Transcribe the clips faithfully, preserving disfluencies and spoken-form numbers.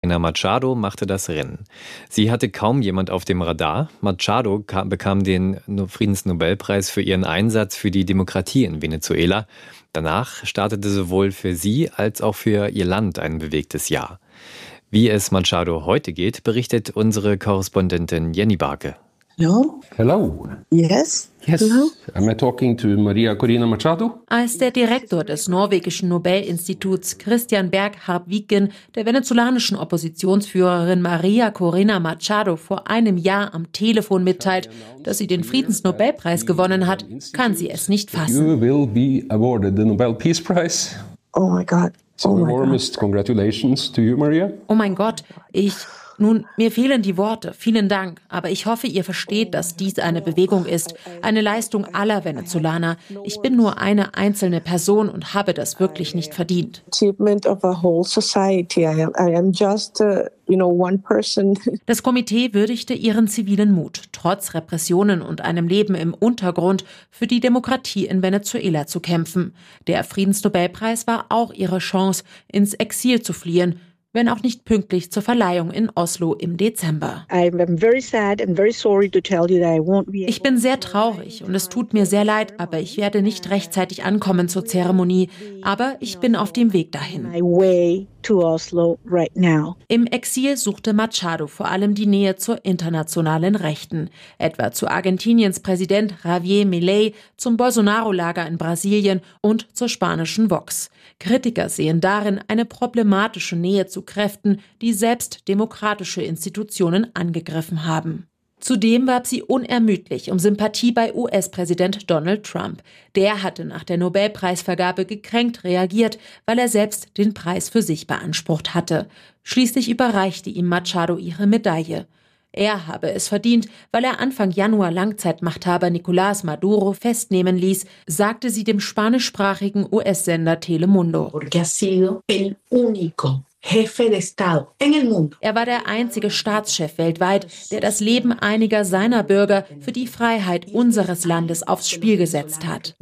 Corina Machado machte das Rennen. Sie hatte kaum jemand auf dem Radar. Machado kam, bekam den Friedensnobelpreis für ihren Einsatz für die Demokratie in Venezuela. Danach startete sowohl für sie als auch für ihr Land ein bewegtes Jahr. Wie es Machado heute geht, berichtet unsere Korrespondentin Jenny Barke. Hello? Hello. Yes? Yes. Hello? Am I talking to Maria Corina Machado? Als der Direktor des norwegischen Nobelinstituts Christian Berg Harpviken der venezolanischen Oppositionsführerin Maria Corina Machado vor einem Jahr am Telefon mitteilt, dass sie den Friedensnobelpreis gewonnen hat, kann sie es nicht fassen. You will be awarded the Nobel Peace Prize. Oh my God. So Oh my warmest congratulations to you, Maria. Oh mein Gott, ich... Nun, mir fehlen die Worte. Vielen Dank. Aber ich hoffe, ihr versteht, dass dies eine Bewegung ist. Eine Leistung aller Venezolaner. Ich bin nur eine einzelne Person und habe das wirklich nicht verdient. Achievement of a whole society. I am, I am just, uh, you know, one person. Das Komitee würdigte ihren zivilen Mut, trotz Repressionen und einem Leben im Untergrund für die Demokratie in Venezuela zu kämpfen. Der Friedensnobelpreis war auch ihre Chance, ins Exil zu fliehen, wenn auch nicht pünktlich zur Verleihung in Oslo im Dezember. Ich bin sehr traurig und es tut mir sehr leid, aber ich werde nicht rechtzeitig ankommen zur Zeremonie. Aber ich bin auf dem Weg dahin. Im Exil suchte Machado vor allem die Nähe zur internationalen Rechten, etwa zu Argentiniens Präsident Javier Milei, zum Bolsonaro-Lager in Brasilien und zur spanischen Vox. Kritiker sehen darin eine problematische Nähe zu Kräften, die selbst demokratische Institutionen angegriffen haben. Zudem warb sie unermüdlich um Sympathie bei U S-Präsident Donald Trump. Der hatte nach der Nobelpreisvergabe gekränkt reagiert, weil er selbst den Preis für sich beansprucht hatte. Schließlich überreichte ihm Machado ihre Medaille. Er habe es verdient, weil er Anfang Januar Langzeitmachthaber Nicolás Maduro festnehmen ließ, sagte sie dem spanischsprachigen U S-Sender Telemundo. Er war der einzige Staatschef weltweit, der das Leben einiger seiner Bürger für die Freiheit unseres Landes aufs Spiel gesetzt hat.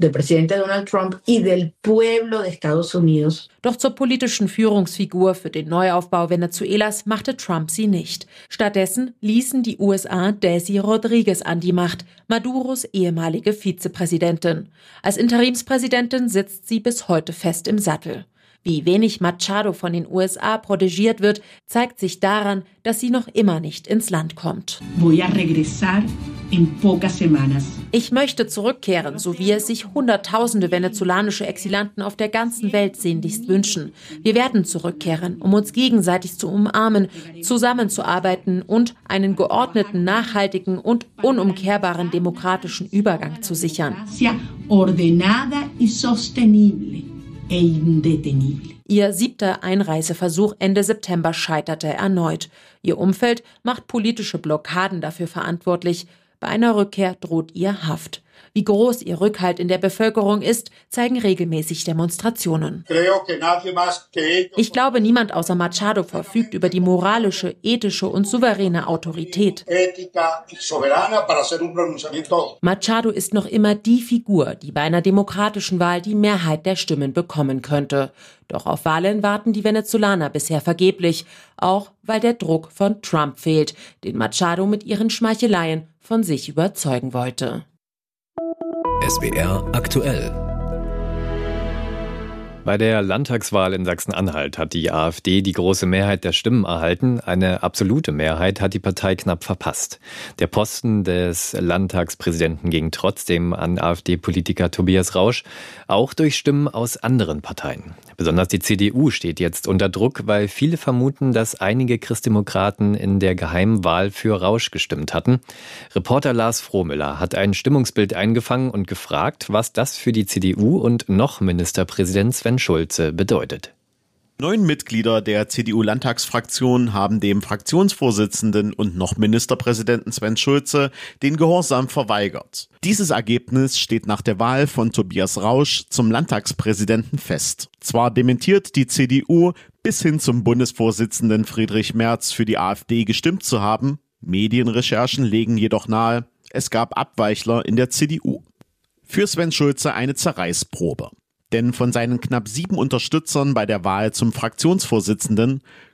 Doch zur politischen Führungsfigur für den Neuaufbau Venezuelas machte Trump sie nicht. Stattdessen ließen die U S A Desi Rodriguez an die Macht, Maduros ehemalige Vizepräsidentin. Als Interimspräsidentin sitzt sie bis heute fest im Sattel. Wie wenig Machado von den U S A protegiert wird, zeigt sich daran, dass sie noch immer nicht ins Land kommt. Ich möchte zurückkehren, so wie es sich Hunderttausende venezolanische Exilanten auf der ganzen Welt sehnlichst wünschen. Wir werden zurückkehren, um uns gegenseitig zu umarmen, zusammenzuarbeiten und einen geordneten, nachhaltigen und unumkehrbaren demokratischen Übergang zu sichern. Ihr siebter Einreiseversuch Ende September scheiterte erneut. Ihr Umfeld macht politische Blockaden dafür verantwortlich. Bei einer Rückkehr droht ihr Haft. Wie groß ihr Rückhalt in der Bevölkerung ist, zeigen regelmäßig Demonstrationen. Ich glaube, niemand außer Machado verfügt über die moralische, ethische und souveräne Autorität. Machado ist noch immer die Figur, die bei einer demokratischen Wahl die Mehrheit der Stimmen bekommen könnte. Doch auf Wahlen warten die Venezolaner bisher vergeblich, auch weil der Druck von Trump fehlt, den Machado mit ihren Schmeicheleien von sich überzeugen wollte. S W R aktuell. Bei der Landtagswahl in Sachsen-Anhalt hat die AfD die große Mehrheit der Stimmen erhalten. Eine absolute Mehrheit hat die Partei knapp verpasst. Der Posten des Landtagspräsidenten ging trotzdem an AfD-Politiker Tobias Rausch, auch durch Stimmen aus anderen Parteien. Besonders die C D U steht jetzt unter Druck, weil viele vermuten, dass einige Christdemokraten in der geheimen Wahl für Rausch gestimmt hatten. Reporter Lars Frohmüller hat ein Stimmungsbild eingefangen und gefragt, was das für die C D U und noch Ministerpräsident Sven Schulze bedeutet. Neun Mitglieder der C D U-Landtagsfraktion haben dem Fraktionsvorsitzenden und noch Ministerpräsidenten Sven Schulze den Gehorsam verweigert. Dieses Ergebnis steht nach der Wahl von Tobias Rausch zum Landtagspräsidenten fest. Zwar dementiert die C D U bis hin zum Bundesvorsitzenden Friedrich Merz für die AfD gestimmt zu haben, Medienrecherchen legen jedoch nahe, es gab Abweichler in der C D U. Für Sven Schulze eine Zerreißprobe. Denn von seinen knapp sieben Unterstützern bei der Wahl zum Fraktionsvorsitzenden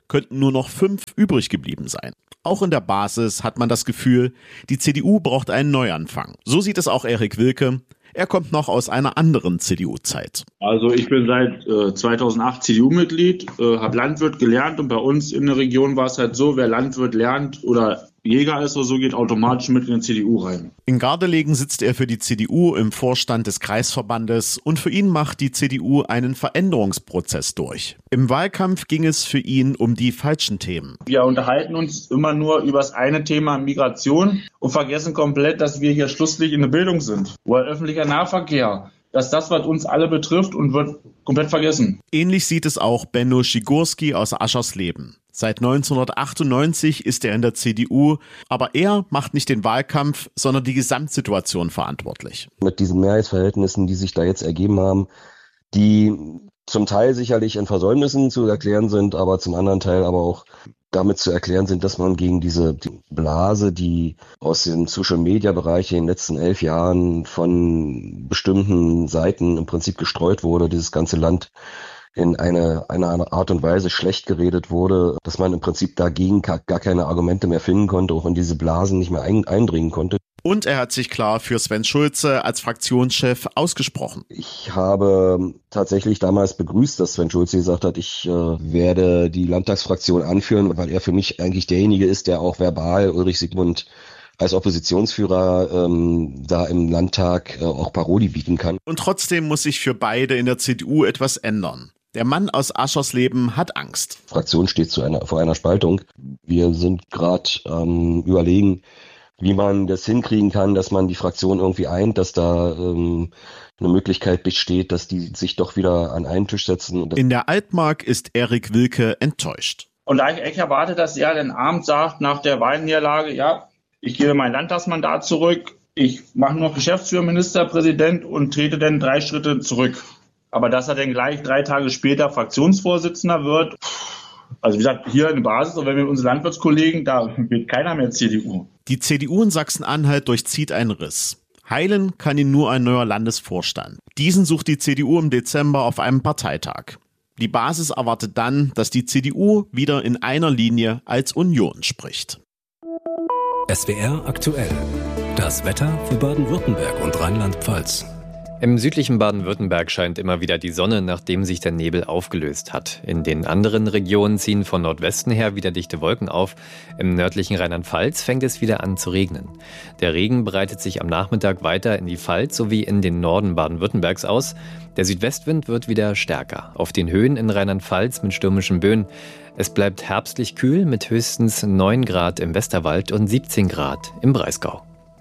könnten nur noch fünf übrig geblieben sein. Auch in der Basis hat man das Gefühl, die C D U braucht einen Neuanfang. So sieht es auch Erik Wilke. Er kommt noch aus einer anderen C D U-Zeit. Also ich bin seit äh, zweitausendacht C D U-Mitglied, äh, habe Landwirt gelernt und bei uns in der Region war es halt so, wer Landwirt lernt oder Jäger ist oder so, geht automatisch mit in die C D U rein. In Gardelegen sitzt er für die C D U im Vorstand des Kreisverbandes und für ihn macht die C D U einen Veränderungsprozess durch. Im Wahlkampf ging es für ihn um die falschen Themen. Wir unterhalten uns immer nur über das eine Thema Migration und vergessen komplett, dass wir hier schlusslich in der Bildung sind. Oder öffentlicher Nahverkehr. Dass das, was uns alle betrifft und wird komplett vergessen. Ähnlich sieht es auch Benno Schigurski aus Aschersleben. Seit neunzehnhundertachtundneunzig ist er in der C D U, aber er macht nicht den Wahlkampf, sondern die Gesamtsituation verantwortlich. Mit diesen Mehrheitsverhältnissen, die sich da jetzt ergeben haben, die zum Teil sicherlich in Versäumnissen zu erklären sind, aber zum anderen Teil aber auch damit zu erklären sind, dass man gegen diese die Blase, die aus dem Social-Media-Bereich in den letzten elf Jahren von bestimmten Seiten im Prinzip gestreut wurde, dieses ganze Land in eine, eine Art und Weise schlecht geredet wurde, dass man im Prinzip dagegen gar keine Argumente mehr finden konnte, auch in diese Blasen nicht mehr ein, eindringen konnte. Und er hat sich klar für Sven Schulze als Fraktionschef ausgesprochen. Ich habe tatsächlich damals begrüßt, dass Sven Schulze gesagt hat, ich äh, werde die Landtagsfraktion anführen, weil er für mich eigentlich derjenige ist, der auch verbal Ulrich Siegmund als Oppositionsführer ähm, da im Landtag äh, auch Paroli bieten kann. Und trotzdem muss sich für beide in der C D U etwas ändern. Der Mann aus Aschersleben hat Angst. Die Fraktion steht zu einer, vor einer Spaltung. Wir sind gerade ähm, überlegen, wie man das hinkriegen kann, dass man die Fraktion irgendwie eint, dass da ähm, eine Möglichkeit besteht, dass die sich doch wieder an einen Tisch setzen. In der Altmark ist Erik Wilke enttäuscht. Und da ich echt erwarte, dass er den Abend sagt, nach der Wahlniederlage, ja, ich gebe mein Landtagsmandat zurück, ich mache nur noch Geschäftsführer, Ministerpräsident und trete dann drei Schritte zurück. Aber dass er dann gleich drei Tage später Fraktionsvorsitzender wird, also wie gesagt, hier in der Basis, und wenn wir unsere Landwirtskollegen, da wird keiner mehr C D U. Die C D U in Sachsen-Anhalt durchzieht einen Riss. Heilen kann ihn nur ein neuer Landesvorstand. Diesen sucht die C D U im Dezember auf einem Parteitag. Die Basis erwartet dann, dass die C D U wieder in einer Linie als Union spricht. S W R aktuell. Das Wetter für Baden-Württemberg und Rheinland-Pfalz. Im südlichen Baden-Württemberg scheint immer wieder die Sonne, nachdem sich der Nebel aufgelöst hat. In den anderen Regionen ziehen von Nordwesten her wieder dichte Wolken auf. Im nördlichen Rheinland-Pfalz fängt es wieder an zu regnen. Der Regen breitet sich am Nachmittag weiter in die Pfalz sowie in den Norden Baden-Württembergs aus. Der Südwestwind wird wieder stärker. Auf den Höhen in Rheinland-Pfalz mit stürmischen Böen. Es bleibt herbstlich kühl mit höchstens neun Grad im Westerwald und siebzehn Grad im Breisgau.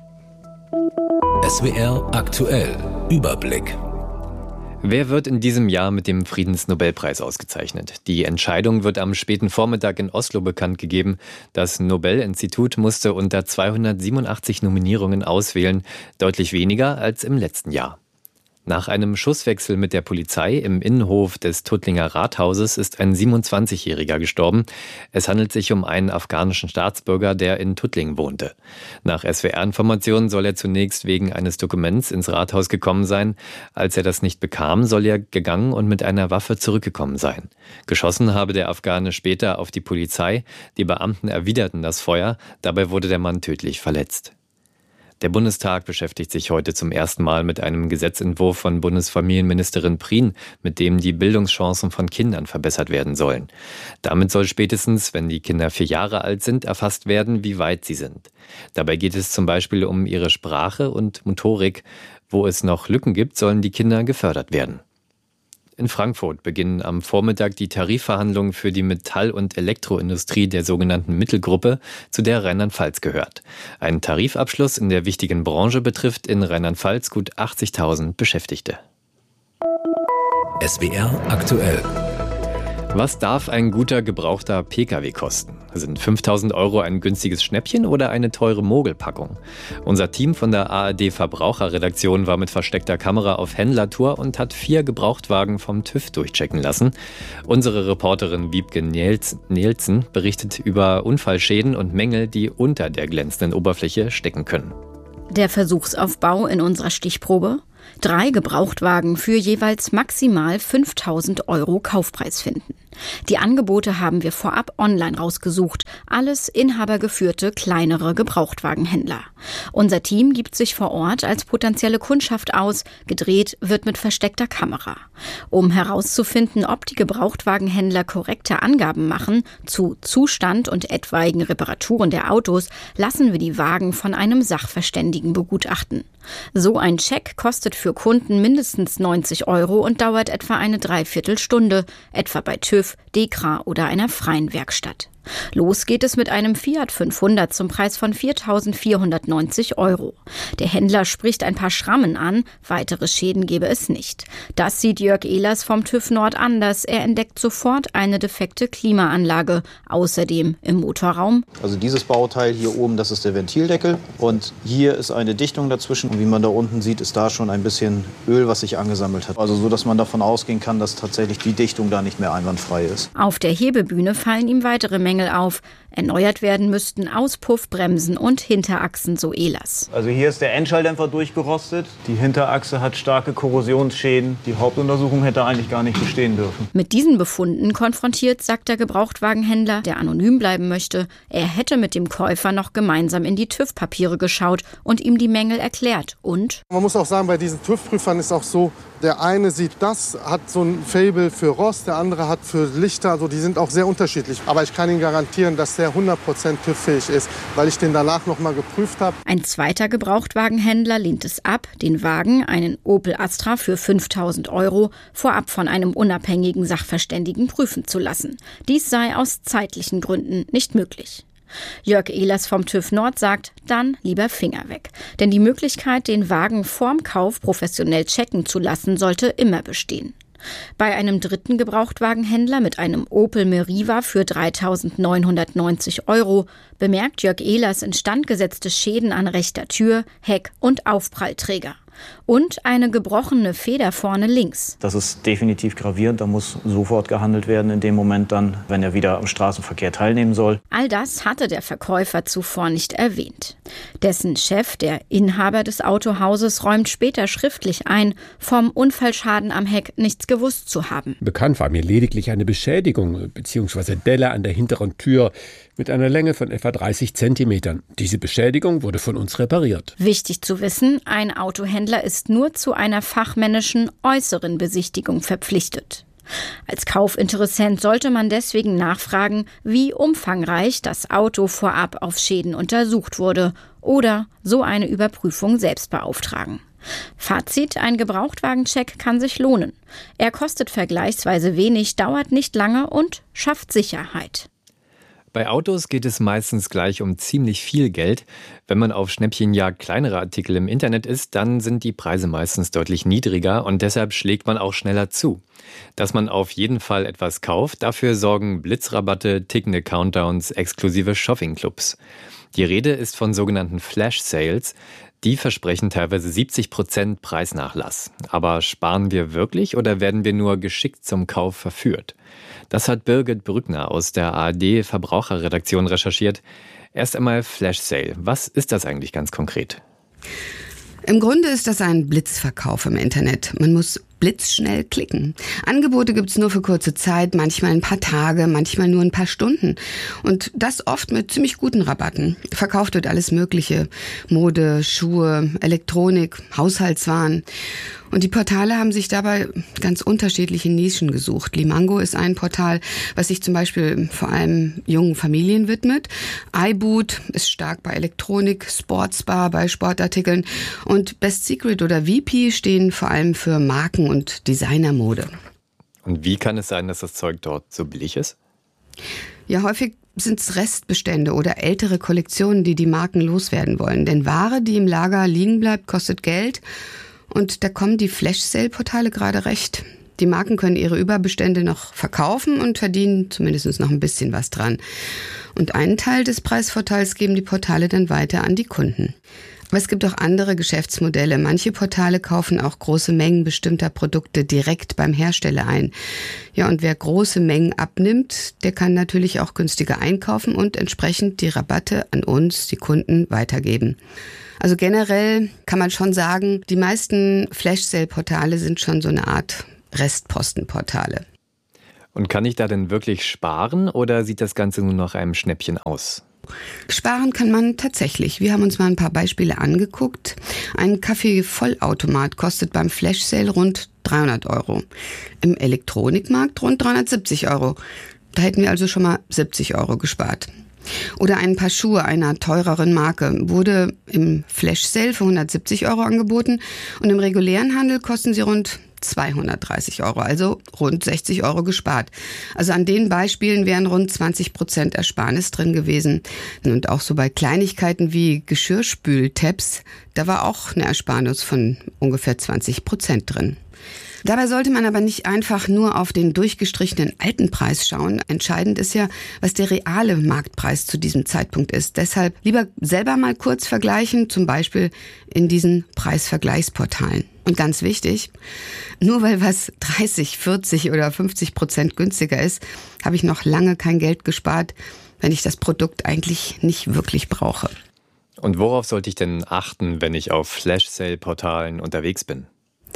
S W R aktuell. Überblick. Wer wird in diesem Jahr mit dem Friedensnobelpreis ausgezeichnet? Die Entscheidung wird am späten Vormittag in Oslo bekannt gegeben. Das Nobel-Institut musste unter zweihundertsiebenundachtzig Nominierungen auswählen, deutlich weniger als im letzten Jahr. Nach einem Schusswechsel mit der Polizei im Innenhof des Tuttlinger Rathauses ist ein siebenundzwanzigjähriger gestorben. Es handelt sich um einen afghanischen Staatsbürger, der in Tuttling wohnte. Nach S W R-Informationen soll er zunächst wegen eines Dokuments ins Rathaus gekommen sein. Als er das nicht bekam, soll er gegangen und mit einer Waffe zurückgekommen sein. Geschossen habe der Afghane später auf die Polizei. Die Beamten erwiderten das Feuer. Dabei wurde der Mann tödlich verletzt. Der Bundestag beschäftigt sich heute zum ersten Mal mit einem Gesetzentwurf von Bundesfamilienministerin Prien, mit dem die Bildungschancen von Kindern verbessert werden sollen. Damit soll spätestens, wenn die Kinder vier Jahre alt sind, erfasst werden, wie weit sie sind. Dabei geht es zum Beispiel um ihre Sprache und Motorik. Wo es noch Lücken gibt, sollen die Kinder gefördert werden. In Frankfurt beginnen am Vormittag die Tarifverhandlungen für die Metall- und Elektroindustrie der sogenannten Mittelgruppe, zu der Rheinland-Pfalz gehört. Ein Tarifabschluss in der wichtigen Branche betrifft in Rheinland-Pfalz gut achtzigtausend Beschäftigte. S W R aktuell. Was darf ein guter gebrauchter Pkw kosten? Sind fünftausend Euro ein günstiges Schnäppchen oder eine teure Mogelpackung? Unser Team von der A R D-Verbraucherredaktion war mit versteckter Kamera auf Händlertour und hat vier Gebrauchtwagen vom TÜV durchchecken lassen. Unsere Reporterin Wiebke Nielsen berichtet über Unfallschäden und Mängel, die unter der glänzenden Oberfläche stecken können. Der Versuchsaufbau in unserer Stichprobe: Drei Gebrauchtwagen für jeweils maximal fünftausend Euro Kaufpreis finden. Die Angebote haben wir vorab online rausgesucht. Alles inhabergeführte, kleinere Gebrauchtwagenhändler. Unser Team gibt sich vor Ort als potenzielle Kundschaft aus. Gedreht wird mit versteckter Kamera. Um herauszufinden, ob die Gebrauchtwagenhändler korrekte Angaben machen zu Zustand und etwaigen Reparaturen der Autos, lassen wir die Wagen von einem Sachverständigen begutachten. So ein Check kostet für Kunden mindestens neunzig Euro und dauert etwa eine Dreiviertelstunde, etwa bei TÜV, DEKRA oder einer freien Werkstatt. Los geht es mit einem Fiat fünfhundert zum Preis von viertausendvierhundertneunzig Euro. Der Händler spricht ein paar Schrammen an, weitere Schäden gebe es nicht. Das sieht Jörg Ehlers vom TÜV Nord anders. Er entdeckt sofort eine defekte Klimaanlage, außerdem im Motorraum. Also dieses Bauteil hier oben, das ist der Ventildeckel und hier ist eine Dichtung dazwischen. Und wie man da unten sieht, ist da schon ein bisschen Öl, was sich angesammelt hat. Also so, dass man davon ausgehen kann, dass tatsächlich die Dichtung da nicht mehr einwandfrei ist. Auf der Hebebühne fallen ihm weitere Mängel auf. Erneuert werden müssten Auspuff, Bremsen und Hinterachsen, so Ehlers. Also hier ist der Endschalldämpfer durchgerostet. Die Hinterachse hat starke Korrosionsschäden. Die Hauptuntersuchung hätte eigentlich gar nicht bestehen dürfen. Mit diesen Befunden konfrontiert, sagt der Gebrauchtwagenhändler, der anonym bleiben möchte, er hätte mit dem Käufer noch gemeinsam in die TÜV-Papiere geschaut und ihm die Mängel erklärt. Und? Man muss auch sagen, bei diesen TÜV-Prüfern ist auch so, der eine sieht das, hat so ein Faible für Rost, der andere hat für Lichter. Also die sind auch sehr unterschiedlich. Aber ich kann Ihnen garantieren, dass der hundert Prozent TÜV-fähig ist, weil ich den danach noch mal geprüft habe. Ein zweiter Gebrauchtwagenhändler lehnt es ab, den Wagen, einen Opel Astra für fünftausend Euro, vorab von einem unabhängigen Sachverständigen prüfen zu lassen. Dies sei aus zeitlichen Gründen nicht möglich. Jörg Ehlers vom TÜV Nord sagt, dann lieber Finger weg. Denn die Möglichkeit, den Wagen vorm Kauf professionell checken zu lassen, sollte immer bestehen. Bei einem dritten Gebrauchtwagenhändler mit einem Opel Meriva für dreitausendneunhundertneunzig Euro bemerkt Jörg Ehlers instandgesetzte Schäden an rechter Tür, Heck und Aufprallträger. Und eine gebrochene Feder vorne links. Das ist definitiv gravierend. Da muss sofort gehandelt werden in dem Moment dann, wenn er wieder am Straßenverkehr teilnehmen soll. All das hatte der Verkäufer zuvor nicht erwähnt. Dessen Chef, der Inhaber des Autohauses, räumt später schriftlich ein, vom Unfallschaden am Heck nichts gewusst zu haben. Bekannt war mir lediglich eine Beschädigung bzw. Delle an der hinteren Tür mit einer Länge von etwa dreißig Zentimetern. Diese Beschädigung wurde von uns repariert. Wichtig zu wissen, ein Autohändler ist nur zu einer fachmännischen äußeren Besichtigung verpflichtet. Als Kaufinteressent sollte man deswegen nachfragen, wie umfangreich das Auto vorab auf Schäden untersucht wurde oder so eine Überprüfung selbst beauftragen. Fazit: Ein Gebrauchtwagencheck kann sich lohnen. Er kostet vergleichsweise wenig, dauert nicht lange und schafft Sicherheit. Bei Autos geht es meistens gleich um ziemlich viel Geld. Wenn man auf Schnäppchenjagd kleinere Artikel im Internet ist, dann sind die Preise meistens deutlich niedriger und deshalb schlägt man auch schneller zu. Dass man auf jeden Fall etwas kauft, dafür sorgen Blitzrabatte, tickende Countdowns, exklusive Shoppingclubs. Die Rede ist von sogenannten Flash Sales. Die versprechen teilweise siebzig Prozent Preisnachlass. Aber sparen wir wirklich oder werden wir nur geschickt zum Kauf verführt? Das hat Birgit Brückner aus der A R D-Verbraucherredaktion recherchiert. Erst einmal Flash Sale. Was ist das eigentlich ganz konkret? Im Grunde ist das ein Blitzverkauf im Internet. Man muss blitzschnell klicken. Angebote gibt's nur für kurze Zeit, manchmal ein paar Tage, manchmal nur ein paar Stunden. Und das oft mit ziemlich guten Rabatten. Verkauft wird alles Mögliche. Mode, Schuhe, Elektronik, Haushaltswaren. Und die Portale haben sich dabei ganz unterschiedliche Nischen gesucht. Limango ist ein Portal, was sich zum Beispiel vor allem jungen Familien widmet. iBoot ist stark bei Elektronik, Sportsbar bei Sportartikeln. Und Best Secret oder V P stehen vor allem für Marken- und Designermode. Und wie kann es sein, dass das Zeug dort so billig ist? Ja, häufig sind es Restbestände oder ältere Kollektionen, die die Marken loswerden wollen. Denn Ware, die im Lager liegen bleibt, kostet Geld. Und da kommen die Flash-Sale-Portale gerade recht. Die Marken können ihre Überbestände noch verkaufen und verdienen zumindest noch ein bisschen was dran. Und einen Teil des Preisvorteils geben die Portale dann weiter an die Kunden. Aber es gibt auch andere Geschäftsmodelle. Manche Portale kaufen auch große Mengen bestimmter Produkte direkt beim Hersteller ein. Ja, und wer große Mengen abnimmt, der kann natürlich auch günstiger einkaufen und entsprechend die Rabatte an uns, die Kunden, weitergeben. Also generell kann man schon sagen, die meisten Flash-Sale-Portale sind schon so eine Art Restpostenportale. Und kann ich da denn wirklich sparen oder sieht das Ganze nur nach einem Schnäppchen aus? Sparen kann man tatsächlich. Wir haben uns mal ein paar Beispiele angeguckt. Ein Kaffee-Vollautomat kostet beim Flash Sale rund dreihundert Euro. Im Elektronikmarkt rund dreihundertsiebzig Euro. Da hätten wir also schon mal siebzig Euro gespart. Oder ein Paar Schuhe einer teureren Marke wurde im Flash Sale für hundertsiebzig Euro angeboten und im regulären Handel kosten sie rund zweihundertdreißig Euro, also rund sechzig Euro gespart. Also an den Beispielen wären rund zwanzig Prozent Ersparnis drin gewesen. Und auch so bei Kleinigkeiten wie Geschirrspültabs, da war auch eine Ersparnis von ungefähr zwanzig Prozent drin. Dabei sollte man aber nicht einfach nur auf den durchgestrichenen alten Preis schauen. Entscheidend ist ja, was der reale Marktpreis zu diesem Zeitpunkt ist. Deshalb lieber selber mal kurz vergleichen, zum Beispiel in diesen Preisvergleichsportalen. Und ganz wichtig, nur weil was dreißig, vierzig oder fünfzig Prozent günstiger ist, habe ich noch lange kein Geld gespart, wenn ich das Produkt eigentlich nicht wirklich brauche. Und worauf sollte ich denn achten, wenn ich auf Flash-Sale-Portalen unterwegs bin?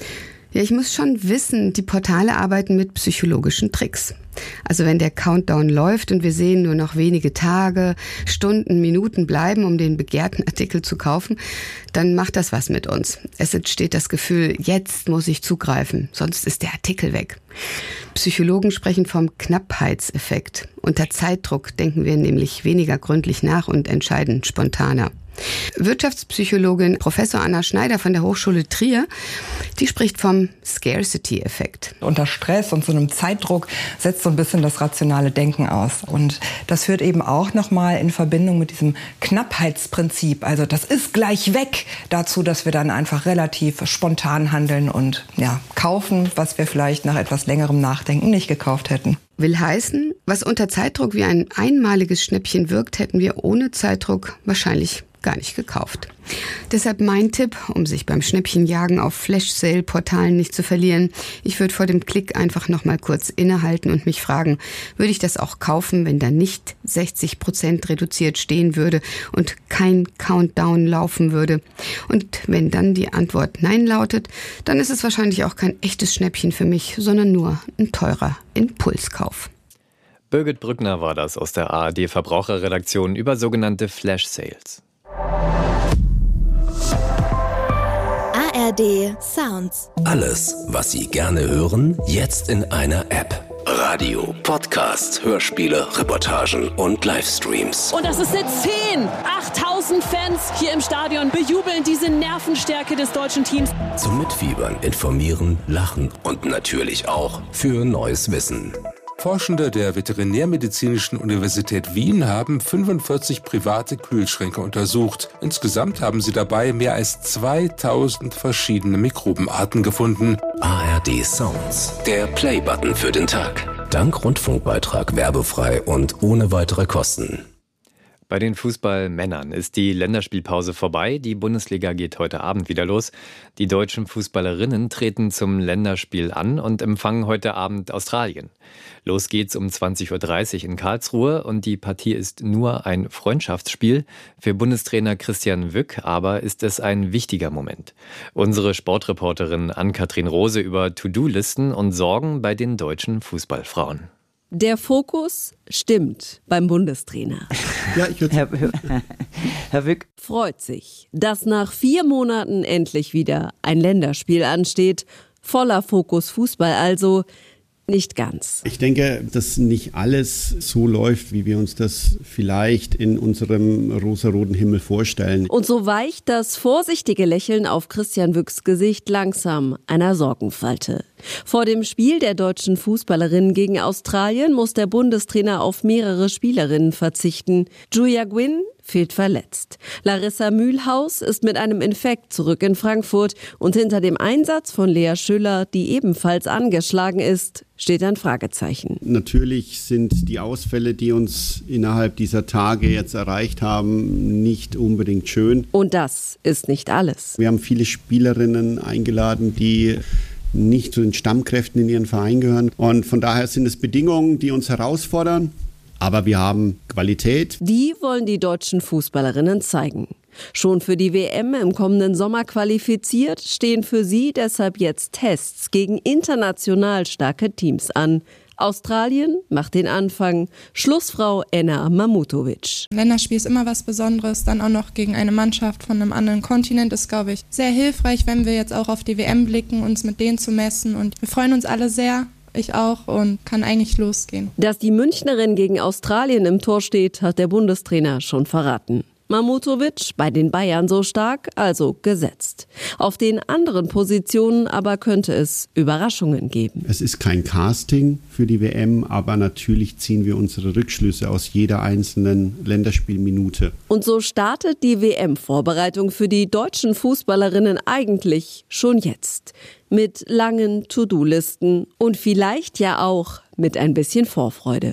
Ja, ich muss schon wissen, die Portale arbeiten mit psychologischen Tricks. Also wenn der Countdown läuft und wir sehen, nur noch wenige Tage, Stunden, Minuten bleiben, um den begehrten Artikel zu kaufen, dann macht das was mit uns. Es entsteht das Gefühl, jetzt muss ich zugreifen, sonst ist der Artikel weg. Psychologen sprechen vom Knappheitseffekt. Unter Zeitdruck denken wir nämlich weniger gründlich nach und entscheiden spontaner. Wirtschaftspsychologin Professor Anna Schneider von der Hochschule Trier, die spricht vom Scarcity-Effekt. Unter Stress und so einem Zeitdruck setzt so ein bisschen das rationale Denken aus. Und das führt eben auch nochmal in Verbindung mit diesem Knappheitsprinzip, also das ist gleich weg, dazu, dass wir dann einfach relativ spontan handeln und ja, kaufen, was wir vielleicht nach etwas längerem Nachdenken nicht gekauft hätten. Will heißen, was unter Zeitdruck wie ein einmaliges Schnäppchen wirkt, hätten wir ohne Zeitdruck wahrscheinlich gar nicht gekauft. Deshalb mein Tipp, um sich beim Schnäppchenjagen auf Flash-Sale-Portalen nicht zu verlieren. Ich würde vor dem Klick einfach noch mal kurz innehalten und mich fragen, würde ich das auch kaufen, wenn da nicht sechzig Prozent reduziert stehen würde und kein Countdown laufen würde? Und wenn dann die Antwort Nein lautet, dann ist es wahrscheinlich auch kein echtes Schnäppchen für mich, sondern nur ein teurer Impulskauf. Birgit Brückner war das aus der A R D-Verbraucherredaktion über sogenannte Flash-Sales. A R D Sounds. Alles, was Sie gerne hören, jetzt in einer App. Radio, Podcasts, Hörspiele, Reportagen und Livestreams. Und das ist eine zehn. achttausend Fans hier im Stadion bejubeln diese Nervenstärke des deutschen Teams. Zum Mitfiebern, informieren, lachen und natürlich auch für neues Wissen. Forschende der Veterinärmedizinischen Universität Wien haben fünfundvierzig private Kühlschränke untersucht. Insgesamt haben sie dabei mehr als zweitausend verschiedene Mikrobenarten gefunden. A R D Sounds, der Play-Button für den Tag. Dank Rundfunkbeitrag werbefrei und ohne weitere Kosten. Bei den Fußballmännern ist die Länderspielpause vorbei. Die Bundesliga geht heute Abend wieder los. Die deutschen Fußballerinnen treten zum Länderspiel an und empfangen heute Abend Australien. Los geht's um zwanzig Uhr dreißig in Karlsruhe und die Partie ist nur ein Freundschaftsspiel. Für Bundestrainer Christian Wück aber ist es ein wichtiger Moment. Unsere Sportreporterin Ann-Kathrin Rose über To-Do-Listen und Sorgen bei den deutschen Fußballfrauen. Der Fokus stimmt beim Bundestrainer. Ja, ich würde Herr, Herr Wück freut sich, dass nach vier Monaten endlich wieder ein Länderspiel ansteht. Voller Fokus Fußball also. Nicht ganz. Ich denke, dass nicht alles so läuft, wie wir uns das vielleicht in unserem rosaroten Himmel vorstellen. Und so weicht das vorsichtige Lächeln auf Christian Wücks Gesicht langsam einer Sorgenfalte. Vor dem Spiel der deutschen Fußballerinnen gegen Australien muss der Bundestrainer auf mehrere Spielerinnen verzichten. Julia Gwynn fehlt verletzt. Larissa Mühlhaus ist mit einem Infekt zurück in Frankfurt und hinter dem Einsatz von Lea Schüller, die ebenfalls angeschlagen ist, steht ein Fragezeichen. Natürlich sind die Ausfälle, die uns innerhalb dieser Tage jetzt erreicht haben, nicht unbedingt schön. Und das ist nicht alles. Wir haben viele Spielerinnen eingeladen, die nicht zu den Stammkräften in ihren Verein gehören. Und von daher sind es Bedingungen, die uns herausfordern. Aber wir haben Qualität. Die wollen die deutschen Fußballerinnen zeigen. Schon für die W M im kommenden Sommer qualifiziert, stehen für sie deshalb jetzt Tests gegen international starke Teams an. Australien macht den Anfang. Schlussfrau Enna Mamutovic. Ein Länderspiel ist immer was Besonderes, dann auch noch gegen eine Mannschaft von einem anderen Kontinent ist, glaube ich, sehr hilfreich, wenn wir jetzt auch auf die W M blicken, uns mit denen zu messen. Und wir freuen uns alle sehr, ich auch, und kann eigentlich losgehen. Dass die Münchnerin gegen Australien im Tor steht, hat der Bundestrainer schon verraten. Mamutovic bei den Bayern so stark, also gesetzt. Auf den anderen Positionen aber könnte es Überraschungen geben. Es ist kein Casting für die W M, aber natürlich ziehen wir unsere Rückschlüsse aus jeder einzelnen Länderspielminute. Und so startet die W M-Vorbereitung für die deutschen Fußballerinnen eigentlich schon jetzt. Mit langen To-Do-Listen und vielleicht ja auch mit ein bisschen Vorfreude.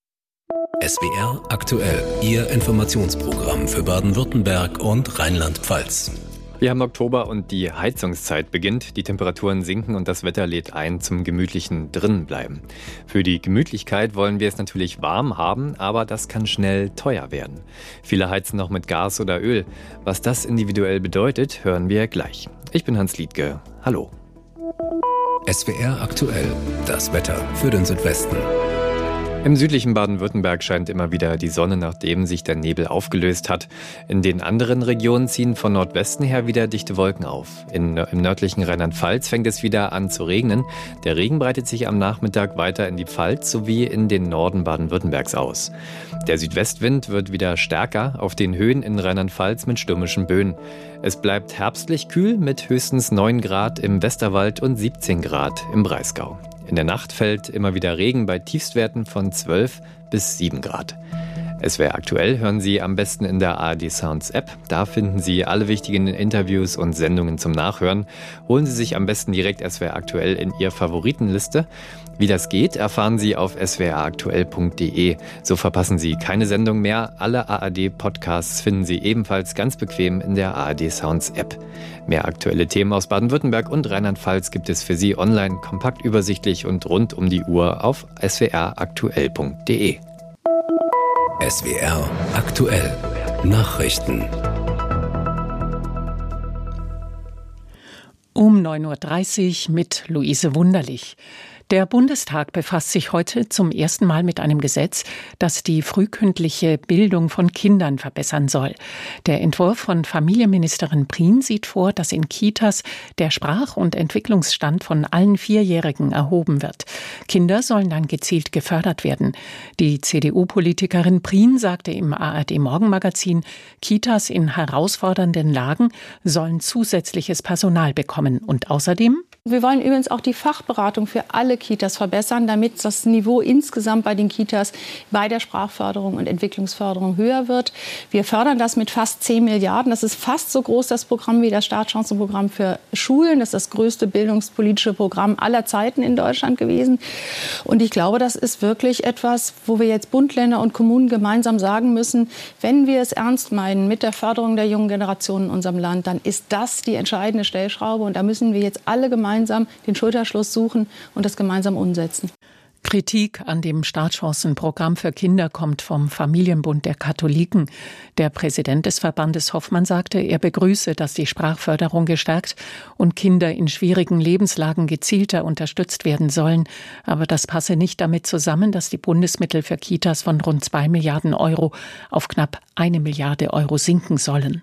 S W R aktuell, Ihr Informationsprogramm für Baden-Württemberg und Rheinland-Pfalz. Wir haben Oktober und die Heizungszeit beginnt. Die Temperaturen sinken und das Wetter lädt ein zum gemütlichen Drinnenbleiben. Für die Gemütlichkeit wollen wir es natürlich warm haben, aber das kann schnell teuer werden. Viele heizen noch mit Gas oder Öl. Was das individuell bedeutet, hören wir gleich. Ich bin Hans Liedtke. Hallo. S W R aktuell, das Wetter für den Südwesten. Im südlichen Baden-Württemberg scheint immer wieder die Sonne, nachdem sich der Nebel aufgelöst hat. In den anderen Regionen ziehen von Nordwesten her wieder dichte Wolken auf. In, Im nördlichen Rheinland-Pfalz fängt es wieder an zu regnen. Der Regen breitet sich am Nachmittag weiter in die Pfalz sowie in den Norden Baden-Württembergs aus. Der Südwestwind wird wieder stärker, auf den Höhen in Rheinland-Pfalz mit stürmischen Böen. Es bleibt herbstlich kühl mit höchstens neun Grad im Westerwald und siebzehn Grad im Breisgau. In der Nacht fällt immer wieder Regen bei Tiefstwerten von zwölf bis sieben Grad. S W R aktuell hören Sie am besten in der A R D Sounds App. Da finden Sie alle wichtigen Interviews und Sendungen zum Nachhören. Holen Sie sich am besten direkt S W R aktuell in Ihre Favoritenliste. Wie das geht, erfahren Sie auf s w r aktuell punkt d e. So verpassen Sie keine Sendung mehr. Alle A R D-Podcasts finden Sie ebenfalls ganz bequem in der A R D Sounds App. Mehr aktuelle Themen aus Baden-Württemberg und Rheinland-Pfalz gibt es für Sie online, kompakt übersichtlich und rund um die Uhr auf s w r aktuell punkt d e. S W R aktuell Nachrichten. Um neun Uhr dreißig mit Luise Wunderlich. Der Bundestag befasst sich heute zum ersten Mal mit einem Gesetz, das die frühkindliche Bildung von Kindern verbessern soll. Der Entwurf von Familienministerin Prien sieht vor, dass in Kitas der Sprach- und Entwicklungsstand von allen Vierjährigen erhoben wird. Kinder sollen dann gezielt gefördert werden. Die C D U-Politikerin Prien sagte im A R D-Morgenmagazin, Kitas in herausfordernden Lagen sollen zusätzliches Personal bekommen. Und außerdem: Wir wollen übrigens auch die Fachberatung für alle Kitas verbessern, damit das Niveau insgesamt bei den Kitas bei der Sprachförderung und Entwicklungsförderung höher wird. Wir fördern das mit fast zehn Milliarden. Das ist fast so groß, das Programm, wie das Startchancenprogramm für Schulen. Das ist das größte bildungspolitische Programm aller Zeiten in Deutschland gewesen. Und ich glaube, das ist wirklich etwas, wo wir jetzt Bund, Länder und Kommunen gemeinsam sagen müssen, wenn wir es ernst meinen mit der Förderung der jungen Generation in unserem Land, dann ist das die entscheidende Stellschraube. Und da müssen wir jetzt alle gemeinsam den Schulterschluss suchen und das gemeinsam umsetzen. Kritik an dem Startchancenprogramm für Kinder kommt vom Familienbund der Katholiken. Der Präsident des Verbandes Hoffmann sagte, er begrüße, dass die Sprachförderung gestärkt und Kinder in schwierigen Lebenslagen gezielter unterstützt werden sollen. Aber das passe nicht damit zusammen, dass die Bundesmittel für Kitas von rund zwei Milliarden Euro auf knapp eine Milliarde Euro sinken sollen.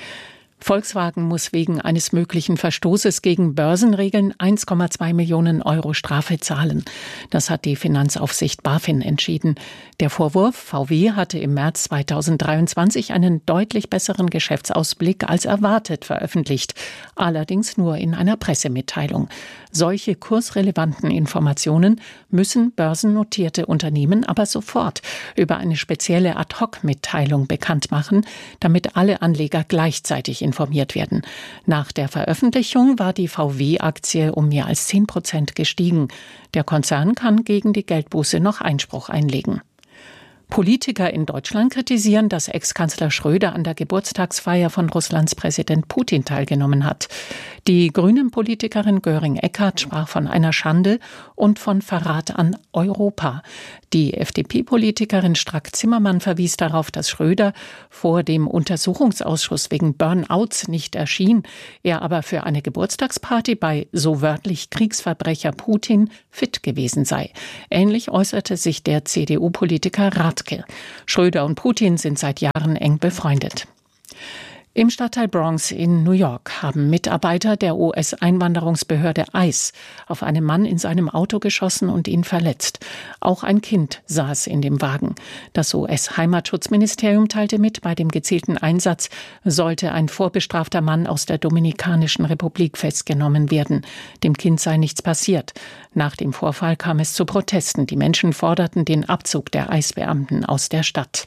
Volkswagen muss wegen eines möglichen Verstoßes gegen Börsenregeln eins Komma zwei Millionen Euro Strafe zahlen. Das hat die Finanzaufsicht BaFin entschieden. Der Vorwurf, V W hatte im März zweitausenddreiundzwanzig einen deutlich besseren Geschäftsausblick als erwartet veröffentlicht, allerdings nur in einer Pressemitteilung. Solche kursrelevanten Informationen müssen börsennotierte Unternehmen aber sofort über eine spezielle Ad-Hoc-Mitteilung bekannt machen, damit alle Anleger gleichzeitig informiert werden. Nach der Veröffentlichung war die V W-Aktie um mehr als zehn Prozent gestiegen. Der Konzern kann gegen die Geldbuße noch Einspruch einlegen. Politiker in Deutschland kritisieren, dass Ex-Kanzler Schröder an der Geburtstagsfeier von Russlands Präsident Putin teilgenommen hat. Die Grünen-Politikerin Göring-Eckardt sprach von einer Schande und von Verrat an Europa. Die F D P-Politikerin Strack-Zimmermann verwies darauf, dass Schröder vor dem Untersuchungsausschuss wegen Burnouts nicht erschien, er aber für eine Geburtstagsparty bei so wörtlich Kriegsverbrecher Putin fit gewesen sei. Ähnlich äußerte sich der C D U-Politiker Radke. Schröder und Putin sind seit Jahren eng befreundet. Im Stadtteil Bronx in New York haben Mitarbeiter der U S-Einwanderungsbehörde ICE auf einen Mann in seinem Auto geschossen und ihn verletzt. Auch ein Kind saß in dem Wagen. Das U S-Heimatschutzministerium teilte mit, bei dem gezielten Einsatz sollte ein vorbestrafter Mann aus der Dominikanischen Republik festgenommen werden. Dem Kind sei nichts passiert. Nach dem Vorfall kam es zu Protesten. Die Menschen forderten den Abzug der ICE-Beamten aus der Stadt.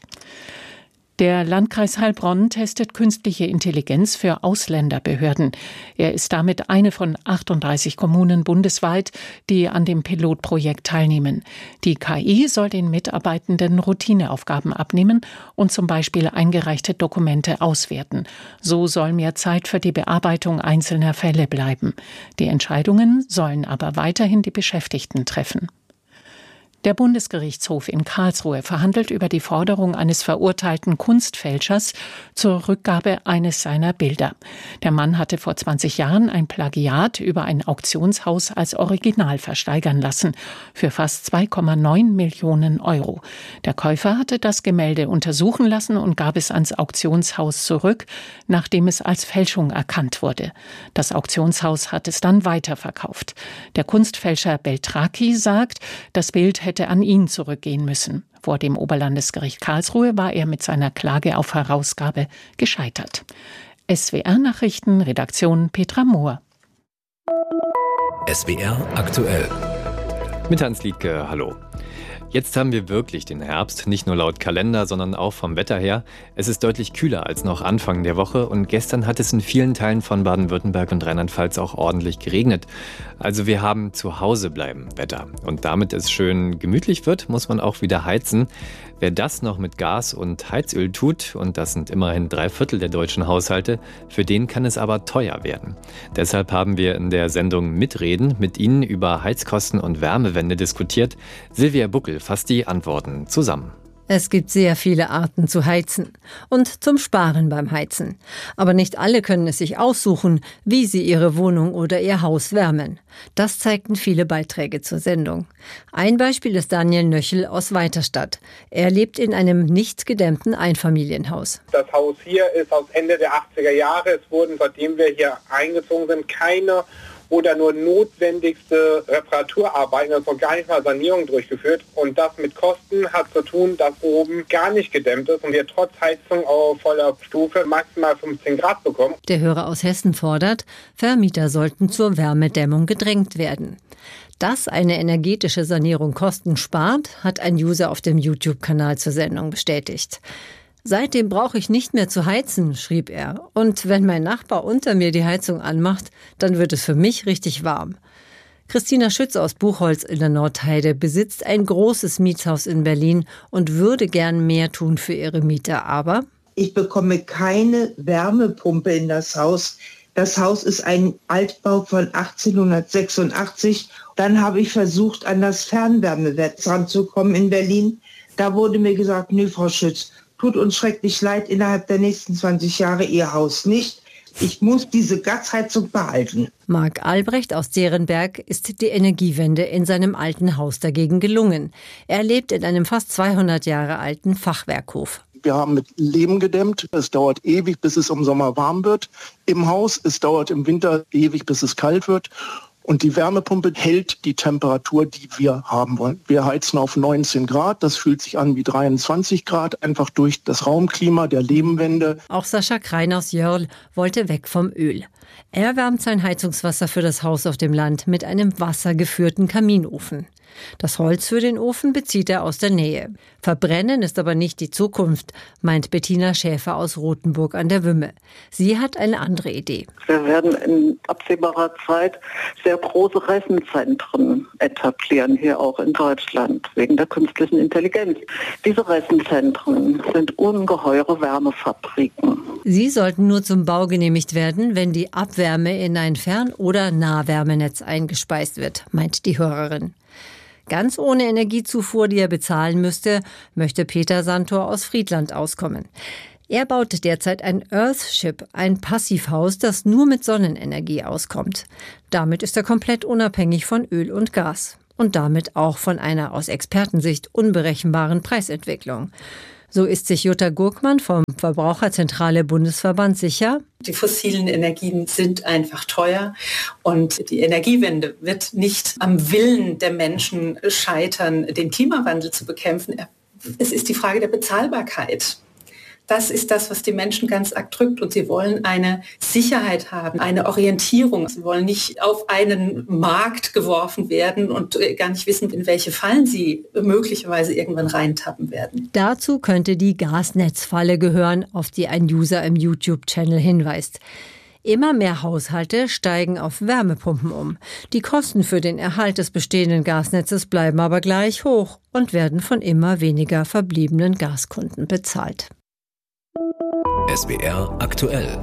Der Landkreis Heilbronn testet künstliche Intelligenz für Ausländerbehörden. Er ist damit eine von achtunddreißig Kommunen bundesweit, die an dem Pilotprojekt teilnehmen. Die K I soll den Mitarbeitenden Routineaufgaben abnehmen und zum Beispiel eingereichte Dokumente auswerten. So soll mehr Zeit für die Bearbeitung einzelner Fälle bleiben. Die Entscheidungen sollen aber weiterhin die Beschäftigten treffen. Der Bundesgerichtshof in Karlsruhe verhandelt über die Forderung eines verurteilten Kunstfälschers zur Rückgabe eines seiner Bilder. Der Mann hatte vor zwanzig Jahren ein Plagiat über ein Auktionshaus als Original versteigern lassen, für fast zwei Komma neun Millionen Euro. Der Käufer hatte das Gemälde untersuchen lassen und gab es ans Auktionshaus zurück, nachdem es als Fälschung erkannt wurde. Das Auktionshaus hat es dann weiterverkauft. Der Kunstfälscher Beltraki sagt, das Bild hätte an ihn zurückgehen müssen. Vor dem Oberlandesgericht Karlsruhe war er mit seiner Klage auf Herausgabe gescheitert. S W R-Nachrichten, Redaktion Petra Mohr. S W R aktuell. Mit Hans Liedke, hallo. Jetzt haben wir wirklich den Herbst, nicht nur laut Kalender, sondern auch vom Wetter her. Es ist deutlich kühler als noch Anfang der Woche und gestern hat es in vielen Teilen von Baden-Württemberg und Rheinland-Pfalz auch ordentlich geregnet. Also wir haben zu Hause bleiben Wetter. Und damit es schön gemütlich wird, muss man auch wieder heizen. Wer das noch mit Gas und Heizöl tut, und das sind immerhin drei Viertel der deutschen Haushalte, für den kann es aber teuer werden. Deshalb haben wir in der Sendung Mitreden mit Ihnen über Heizkosten und Wärmewende diskutiert. Silvia Buckel fasst die Antworten zusammen. Es gibt sehr viele Arten zu heizen und zum Sparen beim Heizen. Aber nicht alle können es sich aussuchen, wie sie ihre Wohnung oder ihr Haus wärmen. Das zeigten viele Beiträge zur Sendung. Ein Beispiel ist Daniel Nöchel aus Weiterstadt. Er lebt in einem nicht gedämmten Einfamilienhaus. Das Haus hier ist aus Ende der achtziger Jahre. Es wurden, seitdem wir hier eingezogen sind, keine oder nur notwendigste Reparaturarbeiten, also gar nicht mal Sanierung durchgeführt. Und das mit Kosten hat zu tun, dass oben gar nicht gedämmt ist und wir trotz Heizung auf voller Stufe maximal fünfzehn Grad bekommen. Der Hörer aus Hessen fordert, Vermieter sollten zur Wärmedämmung gedrängt werden. Dass eine energetische Sanierung Kosten spart, hat ein User auf dem YouTube-Kanal zur Sendung bestätigt. Seitdem brauche ich nicht mehr zu heizen, schrieb er. Und wenn mein Nachbar unter mir die Heizung anmacht, dann wird es für mich richtig warm. Christina Schütz aus Buchholz in der Nordheide besitzt ein großes Mietshaus in Berlin und würde gern mehr tun für ihre Mieter. Aber ich bekomme keine Wärmepumpe in das Haus. Das Haus ist ein Altbau von achtzehnhundertsechsundachtzig. Dann habe ich versucht, an das Fernwärmenetz ranzukommen in Berlin. Da wurde mir gesagt, nö, Frau Schütz, tut uns schrecklich leid, innerhalb der nächsten zwanzig Jahre Ihr Haus nicht. Ich muss diese Gasheizung behalten. Marc Albrecht aus Derenberg ist die Energiewende in seinem alten Haus dagegen gelungen. Er lebt in einem fast zweihundert Jahre alten Fachwerkhof. Wir haben mit Lehm gedämmt. Es dauert ewig, bis es im Sommer warm wird im Haus. Es dauert im Winter ewig, bis es kalt wird. Und die Wärmepumpe hält die Temperatur, die wir haben wollen. Wir heizen auf neunzehn Grad. Das fühlt sich an wie dreiundzwanzig Grad, einfach durch das Raumklima der Lehmwände. Auch Sascha Krein aus Jörl wollte weg vom Öl. Er wärmt sein Heizungswasser für das Haus auf dem Land mit einem wassergeführten Kaminofen. Das Holz für den Ofen bezieht er aus der Nähe. Verbrennen ist aber nicht die Zukunft, meint Bettina Schäfer aus Rothenburg an der Wümme. Sie hat eine andere Idee. Wir werden in absehbarer Zeit sehr große Rechenzentren etablieren, hier auch in Deutschland, wegen der künstlichen Intelligenz. Diese Rechenzentren sind ungeheure Wärmefabriken. Sie sollten nur zum Bau genehmigt werden, wenn die Abwärme in ein Fern- oder Nahwärmenetz eingespeist wird, meint die Hörerin. Ganz ohne Energiezufuhr, die er bezahlen müsste, möchte Peter Santor aus Friedland auskommen. Er baut derzeit ein Earthship, ein Passivhaus, das nur mit Sonnenenergie auskommt. Damit ist er komplett unabhängig von Öl und Gas. Und damit auch von einer aus Expertensicht unberechenbaren Preisentwicklung. So ist sich Jutta Gurkmann vom Verbraucherzentrale Bundesverband sicher: Die fossilen Energien sind einfach teuer und die Energiewende wird nicht am Willen der Menschen scheitern, den Klimawandel zu bekämpfen. Es ist die Frage der Bezahlbarkeit. Das ist das, was die Menschen ganz arg drückt, und sie wollen eine Sicherheit haben, eine Orientierung. Sie wollen nicht auf einen Markt geworfen werden und gar nicht wissen, in welche Fallen sie möglicherweise irgendwann reintappen werden. Dazu könnte die Gasnetzfalle gehören, auf die ein User im YouTube-Channel hinweist. Immer mehr Haushalte steigen auf Wärmepumpen um. Die Kosten für den Erhalt des bestehenden Gasnetzes bleiben aber gleich hoch und werden von immer weniger verbliebenen Gaskunden bezahlt. S W R aktuell.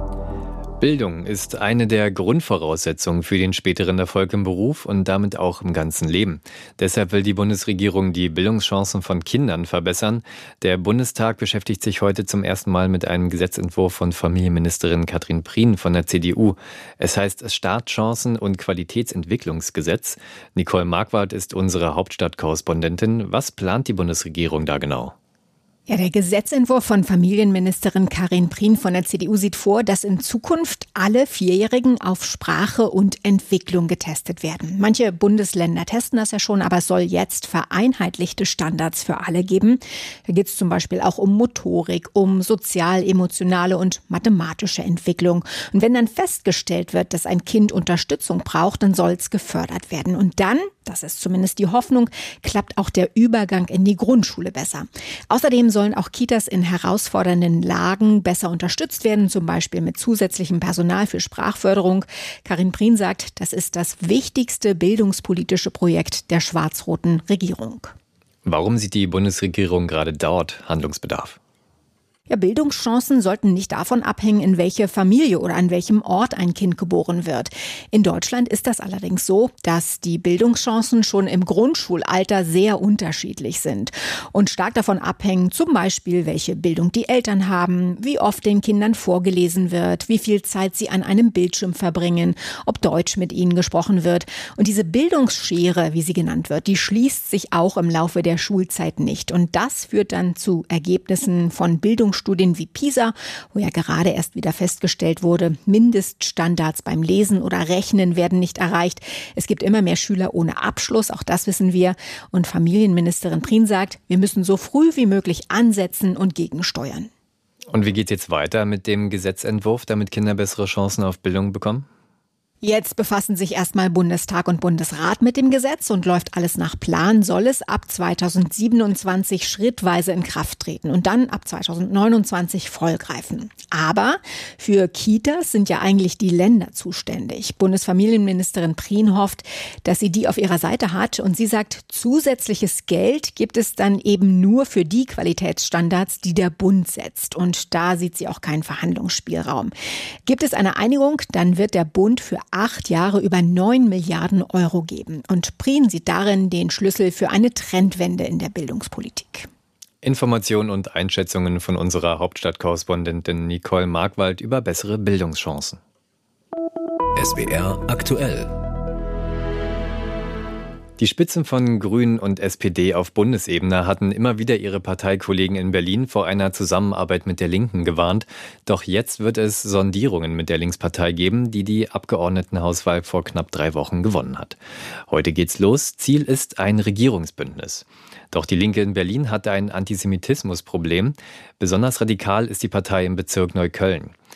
Bildung ist eine der Grundvoraussetzungen für den späteren Erfolg im Beruf und damit auch im ganzen Leben. Deshalb will die Bundesregierung die Bildungschancen von Kindern verbessern. Der Bundestag beschäftigt sich heute zum ersten Mal mit einem Gesetzentwurf von Familienministerin Katrin Prien von der C D U. Es heißt Startchancen- und Qualitätsentwicklungsgesetz. Nicole Marquardt ist unsere Hauptstadtkorrespondentin. Was plant die Bundesregierung da genau? Ja, der Gesetzentwurf von Familienministerin Katrin Prien von der C D U sieht vor, dass in Zukunft alle Vierjährigen auf Sprache und Entwicklung getestet werden. Manche Bundesländer testen das ja schon, aber es soll jetzt vereinheitlichte Standards für alle geben. Da geht es zum Beispiel auch um Motorik, um sozial-emotionale und mathematische Entwicklung. Und wenn dann festgestellt wird, dass ein Kind Unterstützung braucht, dann soll es gefördert werden. Und dann, das ist zumindest die Hoffnung, klappt auch der Übergang in die Grundschule besser. Außerdem sollen auch Kitas in herausfordernden Lagen besser unterstützt werden, zum Beispiel mit zusätzlichem Personal für Sprachförderung. Katrin Prien sagt, das ist das wichtigste bildungspolitische Projekt der schwarz-roten Regierung. Warum sieht die Bundesregierung gerade dort Handlungsbedarf? Ja, Bildungschancen sollten nicht davon abhängen, in welche Familie oder an welchem Ort ein Kind geboren wird. In Deutschland ist das allerdings so, dass die Bildungschancen schon im Grundschulalter sehr unterschiedlich sind und stark davon abhängen, zum Beispiel, welche Bildung die Eltern haben, wie oft den Kindern vorgelesen wird, wie viel Zeit sie an einem Bildschirm verbringen, ob Deutsch mit ihnen gesprochen wird. Und diese Bildungsschere, wie sie genannt wird, die schließt sich auch im Laufe der Schulzeit nicht. Und das führt dann zu Ergebnissen von Bildungschancen. Studien wie PISA, wo ja gerade erst wieder festgestellt wurde, Mindeststandards beim Lesen oder Rechnen werden nicht erreicht. Es gibt immer mehr Schüler ohne Abschluss, auch das wissen wir. Und Familienministerin Prien sagt, wir müssen so früh wie möglich ansetzen und gegensteuern. Und wie geht es jetzt weiter mit dem Gesetzentwurf, damit Kinder bessere Chancen auf Bildung bekommen? Jetzt befassen sich erstmal Bundestag und Bundesrat mit dem Gesetz und läuft alles nach Plan, soll es ab zweitausendsiebenundzwanzig schrittweise in Kraft treten und dann ab zweitausendneunundzwanzig voll greifen. Aber für Kitas sind ja eigentlich die Länder zuständig. Bundesfamilienministerin Prien hofft, dass sie die auf ihrer Seite hat und sie sagt, zusätzliches Geld gibt es dann eben nur für die Qualitätsstandards, die der Bund setzt. Und da sieht sie auch keinen Verhandlungsspielraum. Gibt es eine Einigung, dann wird der Bund für acht Jahre über neun Milliarden Euro geben. Und Prien sieht darin den Schlüssel für eine Trendwende in der Bildungspolitik. Informationen und Einschätzungen von unserer Hauptstadtkorrespondentin Nicole Marquardt über bessere Bildungschancen. S W R aktuell. Die Spitzen von Grünen und S P D auf Bundesebene hatten immer wieder ihre Parteikollegen in Berlin vor einer Zusammenarbeit mit der Linken gewarnt. Doch jetzt wird es Sondierungen mit der Linkspartei geben, die die Abgeordnetenhauswahl vor knapp drei Wochen gewonnen hat. Heute geht's los. Ziel ist ein Regierungsbündnis. Doch die Linke in Berlin hat ein Antisemitismusproblem. Besonders radikal ist die Partei im Bezirk Neukölln.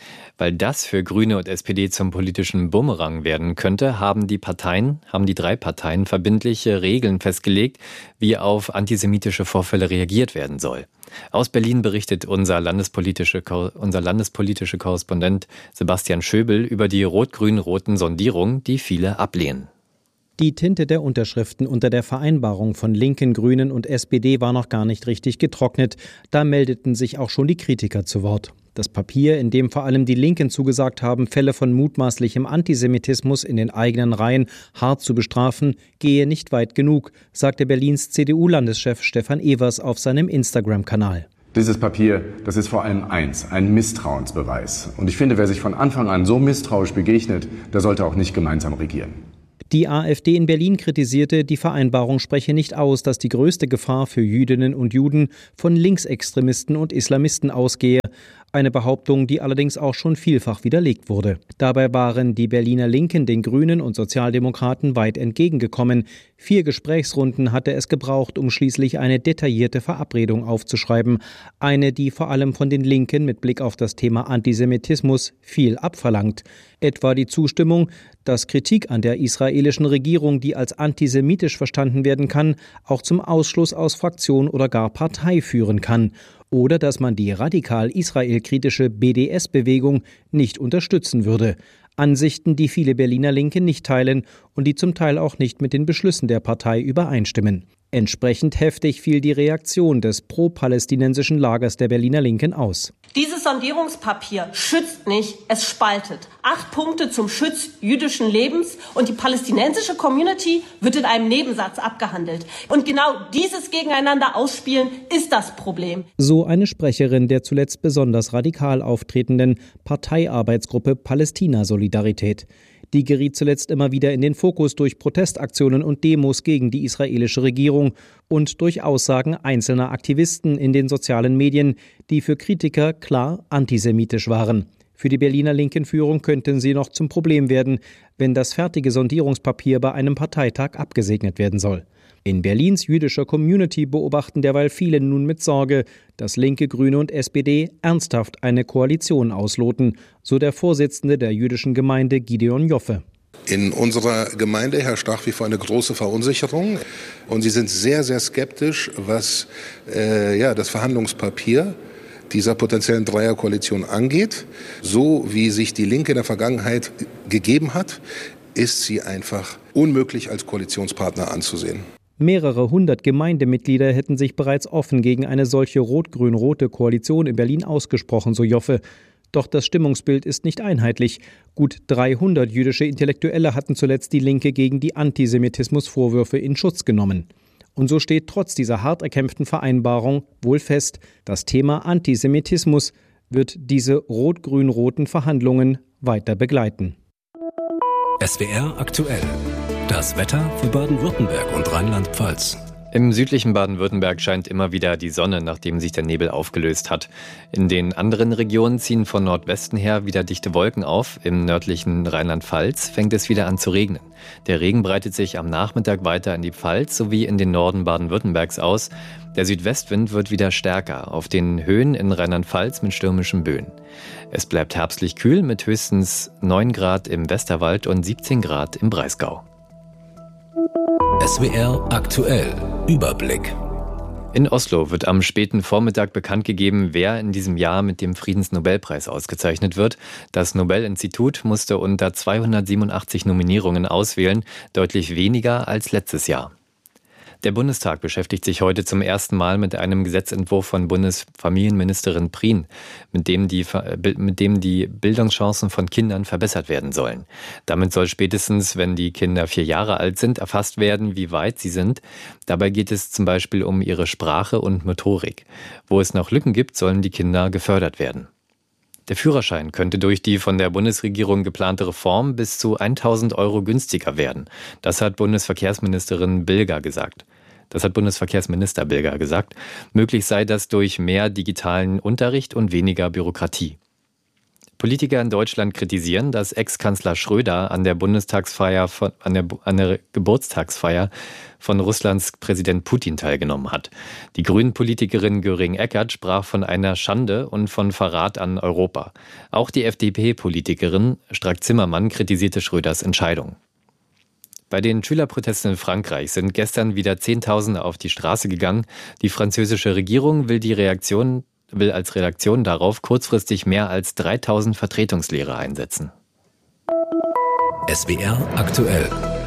Weil das für Grüne und S P D zum politischen Bumerang werden könnte, haben die Parteien, haben die drei Parteien verbindliche Regeln festgelegt, wie auf antisemitische Vorfälle reagiert werden soll. Aus Berlin berichtet unser landespolitische, unser landespolitische Korrespondent Sebastian Schöbel über die rot-grün-roten Sondierungen, die viele ablehnen. Die Tinte der Unterschriften unter der Vereinbarung von Linken, Grünen und S P D war noch gar nicht richtig getrocknet. Da meldeten sich auch schon die Kritiker zu Wort. Das Papier, in dem vor allem die Linken zugesagt haben, Fälle von mutmaßlichem Antisemitismus in den eigenen Reihen hart zu bestrafen, gehe nicht weit genug, sagte Berlins C D U-Landeschef Stefan Evers auf seinem Instagram-Kanal. Dieses Papier, das ist vor allem eins, ein Misstrauensbeweis. Und ich finde, wer sich von Anfang an so misstrauisch begegnet, der sollte auch nicht gemeinsam regieren. Die AfD in Berlin kritisierte, die Vereinbarung spreche nicht aus, dass die größte Gefahr für Jüdinnen und Juden von Linksextremisten und Islamisten ausgehe. Eine Behauptung, die allerdings auch schon vielfach widerlegt wurde. Dabei waren die Berliner Linken den Grünen und Sozialdemokraten weit entgegengekommen. Vier Gesprächsrunden hatte es gebraucht, um schließlich eine detaillierte Verabredung aufzuschreiben. Eine, die vor allem von den Linken mit Blick auf das Thema Antisemitismus viel abverlangt. Etwa die Zustimmung, dass Kritik an der israelischen Regierung, die als antisemitisch verstanden werden kann, auch zum Ausschluss aus Fraktion oder gar Partei führen kann. Oder dass man die radikal israelkritische B D S-Bewegung nicht unterstützen würde. Ansichten, die viele Berliner Linke nicht teilen und die zum Teil auch nicht mit den Beschlüssen der Partei übereinstimmen. Entsprechend heftig fiel die Reaktion des pro-palästinensischen Lagers der Berliner Linken aus. Dieses Sondierungspapier schützt nicht, es spaltet. Acht Punkte zum Schutz jüdischen Lebens und die palästinensische Community wird in einem Nebensatz abgehandelt. Und genau dieses Gegeneinander ausspielen ist das Problem. So eine Sprecherin der zuletzt besonders radikal auftretenden Parteiarbeitsgruppe Palästina-Solidarität. Die geriet zuletzt immer wieder in den Fokus durch Protestaktionen und Demos gegen die israelische Regierung und durch Aussagen einzelner Aktivisten in den sozialen Medien, die für Kritiker klar antisemitisch waren. Für die Berliner linken Führung könnten sie noch zum Problem werden, wenn das fertige Sondierungspapier bei einem Parteitag abgesegnet werden soll. In Berlins jüdischer Community beobachten derweil viele nun mit Sorge, dass Linke, Grüne und S P D ernsthaft eine Koalition ausloten, so der Vorsitzende der jüdischen Gemeinde Gideon Joffe. In unserer Gemeinde herrscht nach wie vor eine große Verunsicherung und sie sind sehr, sehr skeptisch, was äh, ja, das Verhandlungspapier dieser potenziellen Dreierkoalition angeht. So wie sich die Linke in der Vergangenheit gegeben hat, ist sie einfach unmöglich als Koalitionspartner anzusehen. Mehrere hundert Gemeindemitglieder hätten sich bereits offen gegen eine solche rot-grün-rote Koalition in Berlin ausgesprochen, so Joffe. Doch das Stimmungsbild ist nicht einheitlich. Gut dreihundert jüdische Intellektuelle hatten zuletzt die Linke gegen die Antisemitismusvorwürfe in Schutz genommen. Und so steht trotz dieser hart erkämpften Vereinbarung wohl fest, das Thema Antisemitismus wird diese rot-grün-roten Verhandlungen weiter begleiten. S W R aktuell. Das Wetter für Baden-Württemberg und Rheinland-Pfalz. Im südlichen Baden-Württemberg scheint immer wieder die Sonne, nachdem sich der Nebel aufgelöst hat. In den anderen Regionen ziehen von Nordwesten her wieder dichte Wolken auf. Im nördlichen Rheinland-Pfalz fängt es wieder an zu regnen. Der Regen breitet sich am Nachmittag weiter in die Pfalz sowie in den Norden Baden-Württembergs aus. Der Südwestwind wird wieder stärker, auf den Höhen in Rheinland-Pfalz mit stürmischen Böen. Es bleibt herbstlich kühl mit höchstens neun Grad im Westerwald und siebzehn Grad im Breisgau. S W R aktuell. Überblick. In Oslo wird am späten Vormittag bekannt gegeben, wer in diesem Jahr mit dem Friedensnobelpreis ausgezeichnet wird. Das Nobel-Institut musste unter zweihundertsiebenundachtzig Nominierungen auswählen, deutlich weniger als letztes Jahr. Der Bundestag beschäftigt sich heute zum ersten Mal mit einem Gesetzentwurf von Bundesfamilienministerin Prien, mit dem die, mit dem die Bildungschancen von Kindern verbessert werden sollen. Damit soll spätestens, wenn die Kinder vier Jahre alt sind, erfasst werden, wie weit sie sind. Dabei geht es zum Beispiel um ihre Sprache und Motorik. Wo es noch Lücken gibt, sollen die Kinder gefördert werden. Der Führerschein könnte durch die von der Bundesregierung geplante Reform bis zu tausend Euro günstiger werden. Das hat Bundesverkehrsministerin Bilger gesagt. Das hat Bundesverkehrsminister Bilger gesagt. Möglich sei das durch mehr digitalen Unterricht und weniger Bürokratie. Politiker in Deutschland kritisieren, dass Ex-Kanzler Schröder an der Bundestagsfeier von, an der, an der Geburtstagsfeier von Russlands Präsident Putin teilgenommen hat. Die Grünen-Politikerin Göring-Eckardt sprach von einer Schande und von Verrat an Europa. Auch die F D P-Politikerin Strack-Zimmermann kritisierte Schröders Entscheidung. Bei den Schülerprotesten in Frankreich sind gestern wieder Zehntausende auf die Straße gegangen. Die französische Regierung will die Reaktion will als Reaktion darauf kurzfristig mehr als dreitausend Vertretungslehrer einsetzen. S W R aktuell.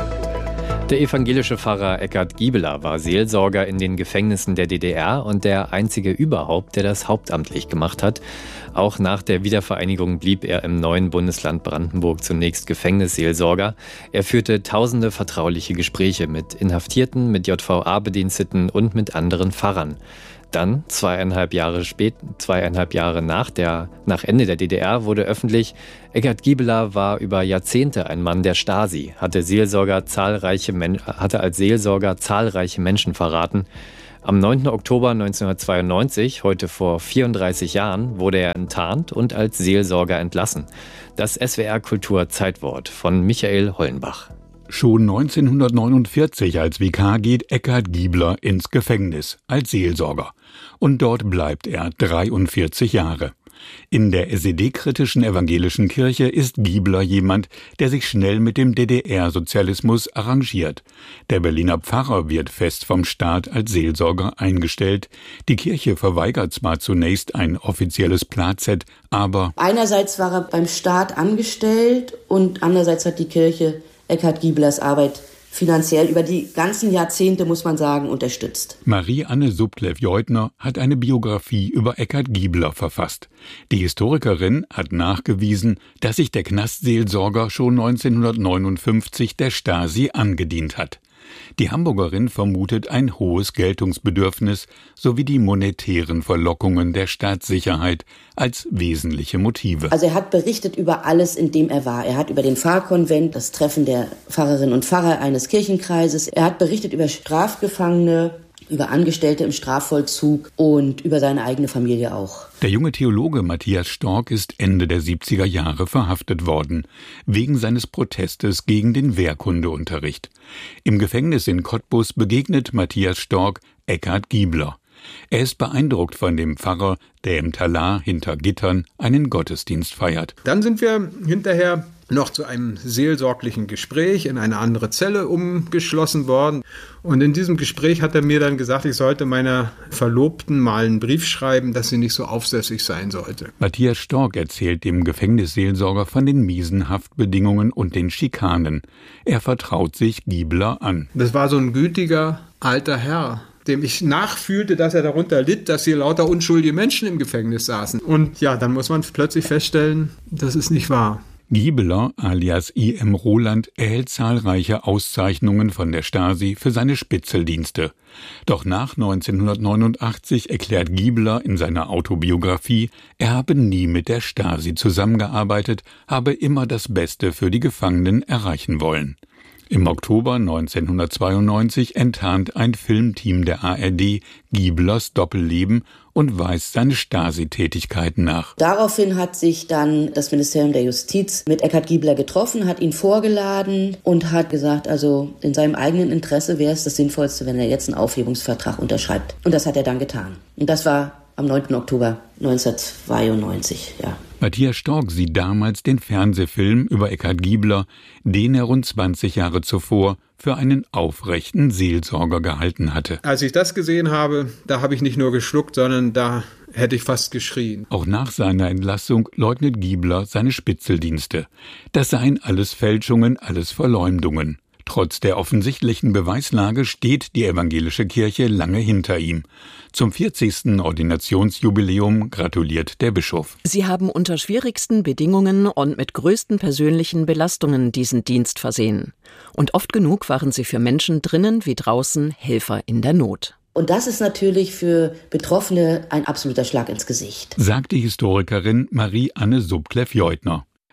Der evangelische Pfarrer Eckhard Giebeler war Seelsorger in den Gefängnissen der D D R und der einzige überhaupt, der das hauptamtlich gemacht hat. Auch nach der Wiedervereinigung blieb er im neuen Bundesland Brandenburg zunächst Gefängnisseelsorger. Er führte tausende vertrauliche Gespräche mit Inhaftierten, mit J V A-Bediensteten und mit anderen Pfarrern. Dann, zweieinhalb Jahre spät, zweieinhalb Jahre nach, der, nach Ende der D D R, wurde öffentlich, Eckhard Giebeler war über Jahrzehnte ein Mann der Stasi, hatte, Seelsorger zahlreiche Men- hatte als Seelsorger zahlreiche Menschen verraten. Am neunten Oktober neunzehnhundertzweiundneunzig, heute vor vierunddreißig Jahren, wurde er enttarnt und als Seelsorger entlassen. Das S W R Kultur Zeitwort von Michael Hollenbach. Schon neunzehnhundertneunundvierzig als Vikar geht Eckhard Giebeler ins Gefängnis als Seelsorger. Und dort bleibt er dreiundvierzig Jahre. In der S E D-kritischen evangelischen Kirche ist Giebeler jemand, der sich schnell mit dem D D R-Sozialismus arrangiert. Der Berliner Pfarrer wird fest vom Staat als Seelsorger eingestellt. Die Kirche verweigert zwar zunächst ein offizielles Plazett, aber einerseits war er beim Staat angestellt und andererseits hat die Kirche Eckhard Giebelers Arbeit finanziell über die ganzen Jahrzehnte, muss man sagen, unterstützt. Marie-Anne Subtlev-Jeutner hat eine Biografie über Eckhard Giebeler verfasst. Die Historikerin hat nachgewiesen, dass sich der Knastseelsorger schon neunzehnhundertneunundfünfzig der Stasi angedient hat. Die Hamburgerin vermutet ein hohes Geltungsbedürfnis sowie die monetären Verlockungen der Staatssicherheit als wesentliche Motive. Also er hat berichtet über alles, in dem er war. Er hat über den Pfarrkonvent, das Treffen der Pfarrerinnen und Pfarrer eines Kirchenkreises. Er hat berichtet über Strafgefangene, über Angestellte im Strafvollzug und über seine eigene Familie auch. Der junge Theologe Matthias Storck ist Ende der siebziger Jahre verhaftet worden, wegen seines Protestes gegen den Wehrkundeunterricht. Im Gefängnis in Cottbus begegnet Matthias Storck Eckhard Giebeler. Er ist beeindruckt von dem Pfarrer, der im Talar hinter Gittern einen Gottesdienst feiert. Dann sind wir hinterher noch zu einem seelsorglichen Gespräch in eine andere Zelle umgeschlossen worden. Und in diesem Gespräch hat er mir dann gesagt, ich sollte meiner Verlobten mal einen Brief schreiben, dass sie nicht so aufsässig sein sollte. Matthias Storck erzählt dem Gefängnisseelsorger von den miesen Haftbedingungen und den Schikanen. Er vertraut sich Giebeler an. Das war so ein gütiger alter Herr, dem ich nachfühlte, dass er darunter litt, dass hier lauter unschuldige Menschen im Gefängnis saßen. Und ja, dann muss man plötzlich feststellen, das ist nicht wahr. Giebeler alias I M Roland erhält zahlreiche Auszeichnungen von der Stasi für seine Spitzeldienste. Doch nach neunzehnhundertneunundachtzig erklärt Giebeler in seiner Autobiografie, er habe nie mit der Stasi zusammengearbeitet, habe immer das Beste für die Gefangenen erreichen wollen. Im Oktober neunzehnhundertzweiundneunzig enttarnt ein Filmteam der A R D Giebelers Doppelleben und weist seine Stasi-Tätigkeiten nach. Daraufhin hat sich dann das Ministerium der Justiz mit Eckhard Giebeler getroffen, hat ihn vorgeladen und hat gesagt, also in seinem eigenen Interesse wäre es das Sinnvollste, wenn er jetzt einen Aufhebungsvertrag unterschreibt. Und das hat er dann getan. Und das war am neunten Oktober neunzehnhundertzweiundneunzig, ja. Matthias Storck sieht damals den Fernsehfilm über Eckhard Giebeler, den er rund zwanzig Jahre zuvor für einen aufrechten Seelsorger gehalten hatte. Als ich das gesehen habe, da habe ich nicht nur geschluckt, sondern da hätte ich fast geschrien. Auch nach seiner Entlassung leugnet Giebeler seine Spitzeldienste. Das seien alles Fälschungen, alles Verleumdungen. Trotz der offensichtlichen Beweislage steht die evangelische Kirche lange hinter ihm. Zum vierzigsten Ordinationsjubiläum gratuliert der Bischof. Sie haben unter schwierigsten Bedingungen und mit größten persönlichen Belastungen diesen Dienst versehen. Und oft genug waren sie für Menschen drinnen wie draußen Helfer in der Not. Und das ist natürlich für Betroffene ein absoluter Schlag ins Gesicht, sagt die Historikerin Marie-Anne Subtlev-Jeutner.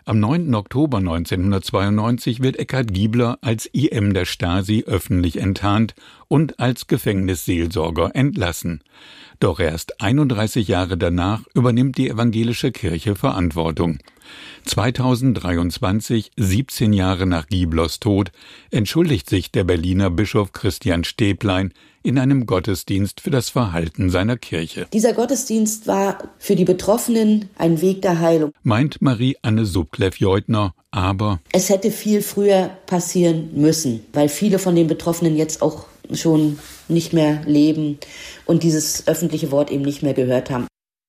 Am neunten Oktober neunzehnhundertzweiundneunzig wird Eckhard Giebler als I M der Stasi öffentlich enttarnt und als Gefängnisseelsorger entlassen. Doch erst einunddreißig Jahre danach übernimmt die evangelische Kirche Verantwortung. zweitausenddreiundzwanzig, siebzehn Jahre nach Gieblers Tod, entschuldigt sich der Berliner Bischof Christian Stäblein in einem Gottesdienst für das Verhalten seiner Kirche. Dieser Gottesdienst war für die Betroffenen ein Weg der Heilung, meint Marie-Anne Subkleff-Jeutner, aber es hätte viel früher passieren müssen, weil viele von den Betroffenen jetzt auch schon nicht mehr leben und dieses öffentliche Wort eben nicht mehr gehört haben.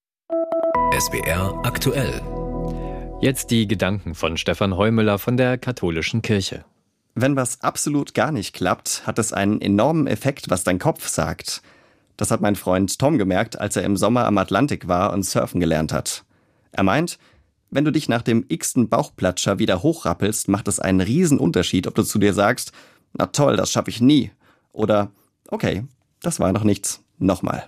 S W R aktuell. Jetzt die Gedanken von Stefan Heumüller von der Katholischen Kirche. Wenn was absolut gar nicht klappt, hat es einen enormen Effekt, was dein Kopf sagt. Das hat mein Freund Tom gemerkt, als er im Sommer am Atlantik war und surfen gelernt hat. Er meint, wenn du dich nach dem x-ten Bauchplatscher wieder hochrappelst, macht es einen riesen Unterschied, ob du zu dir sagst, na toll, das schaffe ich nie. Oder, okay, das war noch nichts, nochmal.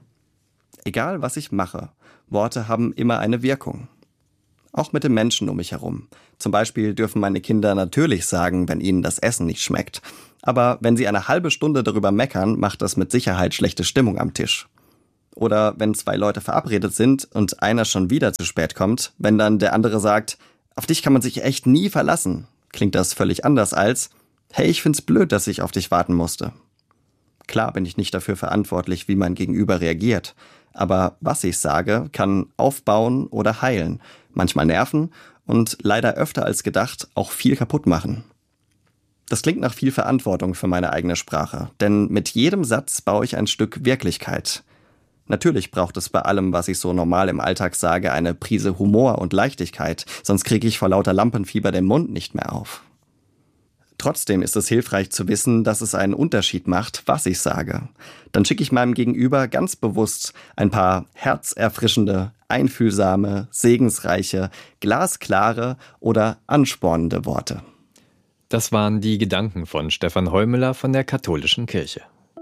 Egal, was ich mache, Worte haben immer eine Wirkung. Auch mit den Menschen um mich herum. Zum Beispiel dürfen meine Kinder natürlich sagen, wenn ihnen das Essen nicht schmeckt. Aber wenn sie eine halbe Stunde darüber meckern, macht das mit Sicherheit schlechte Stimmung am Tisch. Oder wenn zwei Leute verabredet sind und einer schon wieder zu spät kommt, wenn dann der andere sagt, auf dich kann man sich echt nie verlassen, klingt das völlig anders als, hey, ich find's blöd, dass ich auf dich warten musste. Klar bin ich nicht dafür verantwortlich, wie mein Gegenüber reagiert. Aber was ich sage, kann aufbauen oder heilen, manchmal nerven und leider öfter als gedacht auch viel kaputt machen. Das klingt nach viel Verantwortung für meine eigene Sprache, denn mit jedem Satz baue ich ein Stück Wirklichkeit. Natürlich braucht es bei allem, was ich so normal im Alltag sage, eine Prise Humor und Leichtigkeit, sonst kriege ich vor lauter Lampenfieber den Mund nicht mehr auf. Trotzdem ist es hilfreich zu wissen, dass es einen Unterschied macht, was ich sage. Dann schicke ich meinem Gegenüber ganz bewusst ein paar herzerfrischende, einfühlsame, segensreiche, glasklare oder anspornende Worte. Das waren die Gedanken von Stefan Heumüller von der Katholischen Kirche.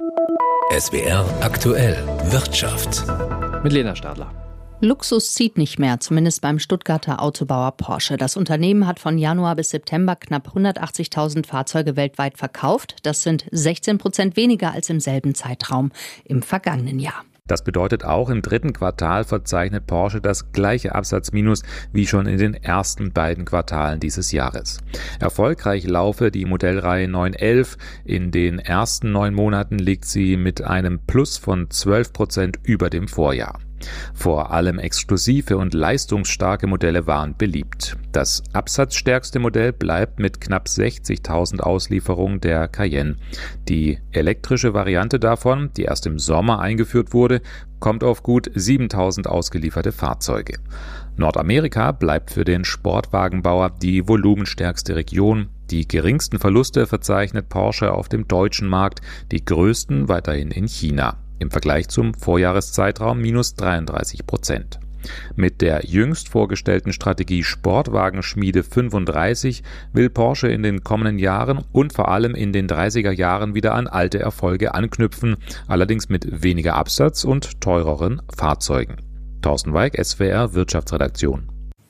S W R aktuell Wirtschaft. Mit Lena Stadler. Luxus zieht nicht mehr, zumindest beim Stuttgarter Autobauer Porsche. Das Unternehmen hat von Januar bis September knapp hundertachtzigtausend Fahrzeuge weltweit verkauft. Das sind sechzehn Prozent weniger als im selben Zeitraum im vergangenen Jahr. Das bedeutet, auch im dritten Quartal verzeichnet Porsche das gleiche Absatzminus wie schon in den ersten beiden Quartalen dieses Jahres. Erfolgreich laufe die Modellreihe neun elf. In den ersten neun Monaten liegt sie mit einem Plus von zwölf Prozent über dem Vorjahr. Vor allem exklusive und leistungsstarke Modelle waren beliebt. Das absatzstärkste Modell bleibt mit knapp sechzigtausend Auslieferungen der Cayenne. Die elektrische Variante davon, die erst im Sommer eingeführt wurde, kommt auf gut siebentausend ausgelieferte Fahrzeuge. Nordamerika bleibt für den Sportwagenbauer die volumenstärkste Region. Die geringsten Verluste verzeichnet Porsche auf dem deutschen Markt, die größten weiterhin in China. Im Vergleich zum Vorjahreszeitraum minus dreiunddreißig Prozent. Mit der jüngst vorgestellten Strategie Sportwagenschmiede fünfunddreißig will Porsche in den kommenden Jahren und vor allem in den dreißiger Jahren wieder an alte Erfolge anknüpfen, allerdings mit weniger Absatz und teureren Fahrzeugen. Thorsten Weig, S W R Wirtschaftsredaktion.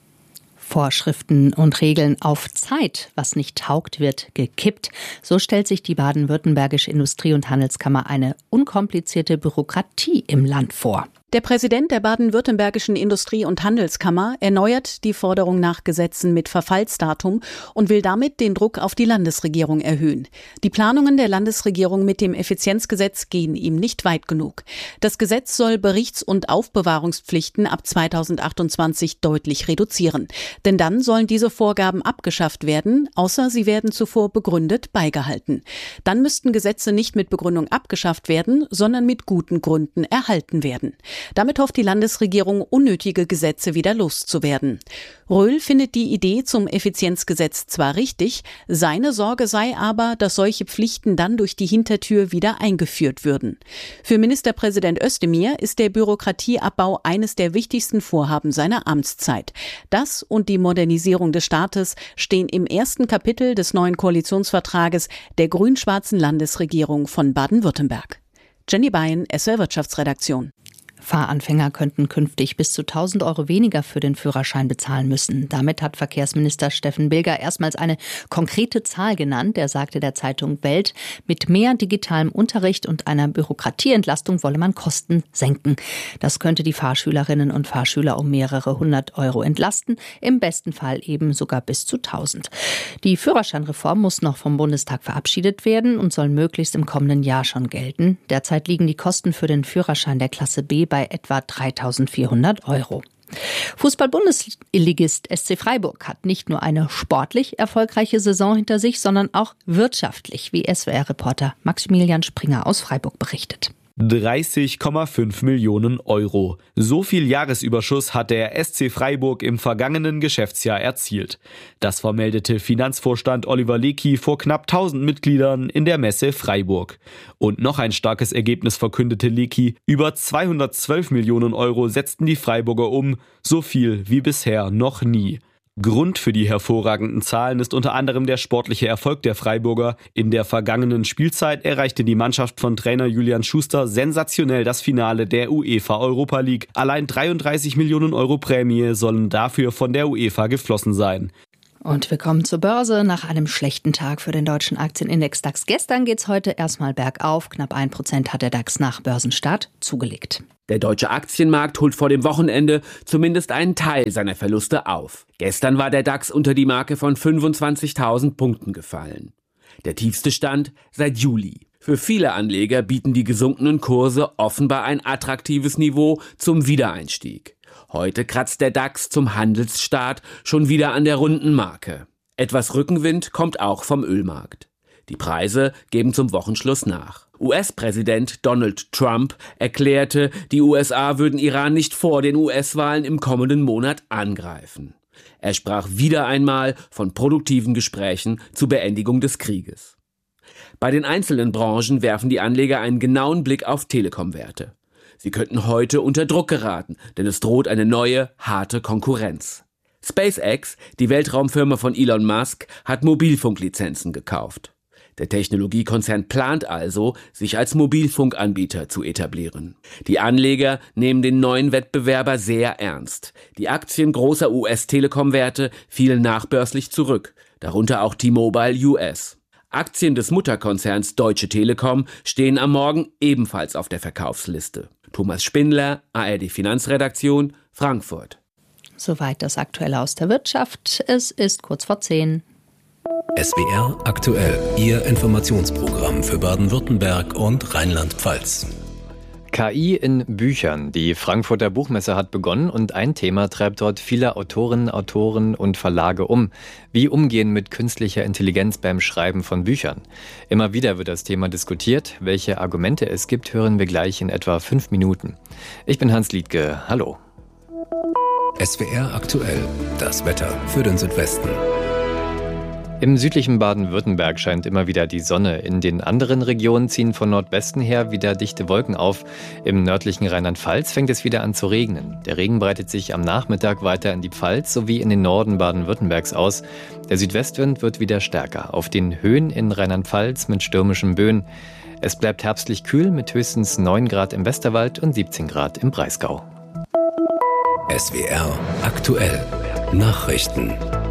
Vorschriften und Regeln auf Zeit. Was nicht taugt, wird gekippt. So stellt sich die baden-württembergische Industrie- und Handelskammer eine unkomplizierte Bürokratie im Land vor. Der Präsident der baden-württembergischen Industrie- und Handelskammer erneuert die Forderung nach Gesetzen mit Verfallsdatum und will damit den Druck auf die Landesregierung erhöhen. Die Planungen der Landesregierung mit dem Effizienzgesetz gehen ihm nicht weit genug. Das Gesetz soll Berichts- und Aufbewahrungspflichten ab zweitausendachtundzwanzig deutlich reduzieren. Denn dann sollen diese Vorgaben abgeschafft werden, außer sie werden zuvor begründet beigehalten. Dann müssten Gesetze nicht mit Begründung abgeschafft werden, sondern mit guten Gründen erhalten werden. Damit hofft die Landesregierung, unnötige Gesetze wieder loszuwerden. Röhl findet die Idee zum Effizienzgesetz zwar richtig, seine Sorge sei aber, dass solche Pflichten dann durch die Hintertür wieder eingeführt würden. Für Ministerpräsident Özdemir ist der Bürokratieabbau eines der wichtigsten Vorhaben seiner Amtszeit. Das und die Modernisierung des Staates stehen im ersten Kapitel des neuen Koalitionsvertrages der grün-schwarzen Landesregierung von Baden-Württemberg. Jenny Beyen, S W R Wirtschaftsredaktion. Fahranfänger könnten künftig bis zu tausend Euro weniger für den Führerschein bezahlen müssen. Damit hat Verkehrsminister Steffen Bilger erstmals eine konkrete Zahl genannt. Er sagte der Zeitung Welt, mit mehr digitalem Unterricht und einer Bürokratieentlastung wolle man Kosten senken. Das könnte die Fahrschülerinnen und Fahrschüler um mehrere hundert Euro entlasten, im besten Fall eben sogar bis zu tausend. Die Führerscheinreform muss noch vom Bundestag verabschiedet werden und soll möglichst im kommenden Jahr schon gelten. Derzeit liegen die Kosten für den Führerschein der Klasse B bei etwa dreitausendvierhundert Euro. Fußball-Bundesligist S C Freiburg hat nicht nur eine sportlich erfolgreiche Saison hinter sich, sondern auch wirtschaftlich, wie S W R-Reporter Maximilian Springer aus Freiburg berichtet. dreißig Komma fünf Millionen Euro. So viel Jahresüberschuss hat der S C Freiburg im vergangenen Geschäftsjahr erzielt. Das vermeldete Finanzvorstand Oliver Leckie vor knapp tausend Mitgliedern in der Messe Freiburg. Und noch ein starkes Ergebnis verkündete Leckie. Über zweihundertzwölf Millionen Euro setzten die Freiburger um, so viel wie bisher noch nie. Grund für die hervorragenden Zahlen ist unter anderem der sportliche Erfolg der Freiburger. In der vergangenen Spielzeit erreichte die Mannschaft von Trainer Julian Schuster sensationell das Finale der UEFA Europa League. Allein dreiunddreißig Millionen Euro Prämie sollen dafür von der UEFA geflossen sein. Und wir kommen zur Börse. Nach einem schlechten Tag für den deutschen Aktienindex DAX gestern geht's heute erstmal bergauf. Knapp ein Prozent hat der DAX nach Börsenstart zugelegt. Der deutsche Aktienmarkt holt vor dem Wochenende zumindest einen Teil seiner Verluste auf. Gestern war der DAX unter die Marke von fünfundzwanzigtausend Punkten gefallen. Der tiefste Stand seit Juli. Für viele Anleger bieten die gesunkenen Kurse offenbar ein attraktives Niveau zum Wiedereinstieg. Heute kratzt der DAX zum Handelsstart schon wieder an der runden Marke. Etwas Rückenwind kommt auch vom Ölmarkt. Die Preise geben zum Wochenschluss nach. U S-Präsident Donald Trump erklärte, die U S A würden Iran nicht vor den U S-Wahlen im kommenden Monat angreifen. Er sprach wieder einmal von produktiven Gesprächen zur Beendigung des Krieges. Bei den einzelnen Branchen werfen die Anleger einen genauen Blick auf Telekom-Werte. Sie könnten heute unter Druck geraten, denn es droht eine neue, harte Konkurrenz. SpaceX, die Weltraumfirma von Elon Musk, hat Mobilfunklizenzen gekauft. Der Technologiekonzern plant also, sich als Mobilfunkanbieter zu etablieren. Die Anleger nehmen den neuen Wettbewerber sehr ernst. Die Aktien großer U S-Telekom-Werte fielen nachbörslich zurück, darunter auch T-Mobile U S. Aktien des Mutterkonzerns Deutsche Telekom stehen am Morgen ebenfalls auf der Verkaufsliste. Thomas Spindler, A R D Finanzredaktion, Frankfurt. Soweit das Aktuelle aus der Wirtschaft. Es ist kurz vor zehn. S W R aktuell, Ihr Informationsprogramm für Baden-Württemberg und Rheinland-Pfalz. K I in Büchern. Die Frankfurter Buchmesse hat begonnen und ein Thema treibt dort viele Autorinnen, Autoren und Verlage um. Wie umgehen mit künstlicher Intelligenz beim Schreiben von Büchern? Immer wieder wird das Thema diskutiert. Welche Argumente es gibt, hören wir gleich in etwa fünf Minuten. Ich bin Hans Liedtke. Hallo. S W R aktuell, das Wetter für den Südwesten. Im südlichen Baden-Württemberg scheint immer wieder die Sonne. In den anderen Regionen ziehen von Nordwesten her wieder dichte Wolken auf. Im nördlichen Rheinland-Pfalz fängt es wieder an zu regnen. Der Regen breitet sich am Nachmittag weiter in die Pfalz sowie in den Norden Baden-Württembergs aus. Der Südwestwind wird wieder stärker. Auf den Höhen in Rheinland-Pfalz mit stürmischen Böen. Es bleibt herbstlich kühl mit höchstens neun Grad im Westerwald und siebzehn Grad im Breisgau. S W R aktuell. Nachrichten.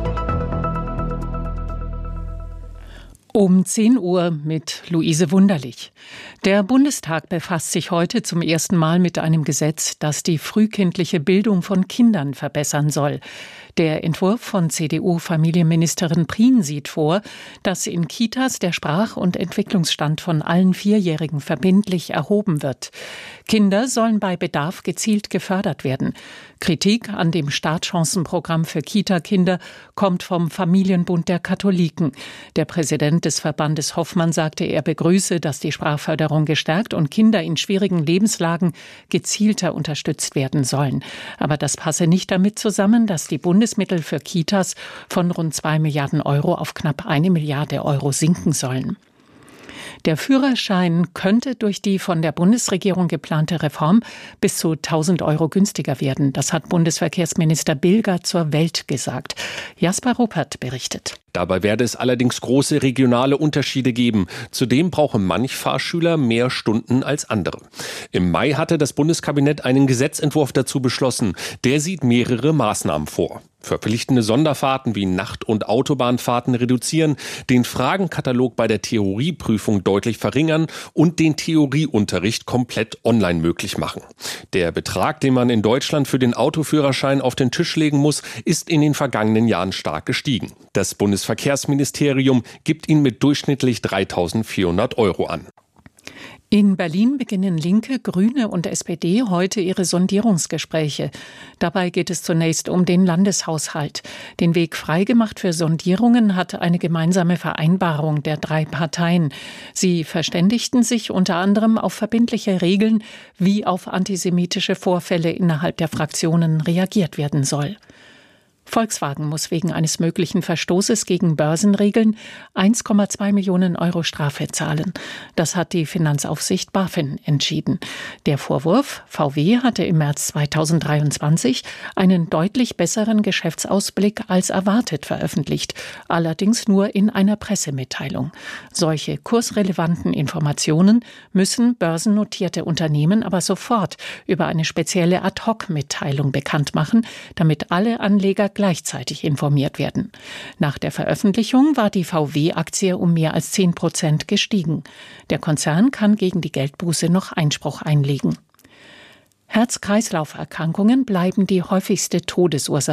Um zehn Uhr mit Luise Wunderlich. Der Bundestag befasst sich heute zum ersten Mal mit einem Gesetz, das die frühkindliche Bildung von Kindern verbessern soll. Der Entwurf von C D U-Familienministerin Prien sieht vor, dass in Kitas der Sprach- und Entwicklungsstand von allen Vierjährigen verbindlich erhoben wird. Kinder sollen bei Bedarf gezielt gefördert werden. Kritik an dem Startchancenprogramm für Kita-Kinder kommt vom Familienbund der Katholiken. Der Präsident des Verbandes Hoffmann sagte, er begrüße, dass die Sprachförderung gestärkt und Kinder in schwierigen Lebenslagen gezielter unterstützt werden sollen. Aber das passe nicht damit zusammen, dass die Bundesmittel für Kitas von rund zwei Milliarden Euro auf knapp eine Milliarde Euro sinken sollen. Der Führerschein könnte durch die von der Bundesregierung geplante Reform bis zu tausend Euro günstiger werden. Das hat Bundesverkehrsminister Bilger zur Welt gesagt. Jasper Ruppert berichtet. Dabei werde es allerdings große regionale Unterschiede geben. Zudem brauche manch Fahrschüler mehr Stunden als andere. Im Mai hatte das Bundeskabinett einen Gesetzentwurf dazu beschlossen. Der sieht mehrere Maßnahmen vor. Verpflichtende Sonderfahrten wie Nacht- und Autobahnfahrten reduzieren, den Fragenkatalog bei der Theorieprüfung deutlich verringern und den Theorieunterricht komplett online möglich machen. Der Betrag, den man in Deutschland für den Autoführerschein auf den Tisch legen muss, ist in den vergangenen Jahren stark gestiegen. Das Bundesverkehrsministerium gibt ihn mit durchschnittlich dreitausendvierhundert Euro an. In Berlin beginnen Linke, Grüne und S P D heute ihre Sondierungsgespräche. Dabei geht es zunächst um den Landeshaushalt. Den Weg freigemacht für Sondierungen hat eine gemeinsame Vereinbarung der drei Parteien. Sie verständigten sich unter anderem auf verbindliche Regeln, wie auf antisemitische Vorfälle innerhalb der Fraktionen reagiert werden soll. Volkswagen muss wegen eines möglichen Verstoßes gegen Börsenregeln eins Komma zwei Millionen Euro Strafe zahlen. Das hat die Finanzaufsicht BaFin entschieden. Der Vorwurf: V W hatte im März zweitausenddreiundzwanzig einen deutlich besseren Geschäftsausblick als erwartet veröffentlicht, allerdings nur in einer Pressemitteilung. Solche kursrelevanten Informationen müssen börsennotierte Unternehmen aber sofort über eine spezielle Ad-hoc-Mitteilung bekannt machen, damit alle Anleger gleichzeitig informiert werden. Nach der Veröffentlichung war die V W-Aktie um mehr als zehn Prozent gestiegen. Der Konzern kann gegen die Geldbuße noch Einspruch einlegen. Herz-Kreislauf-Erkrankungen bleiben die häufigste Todesursache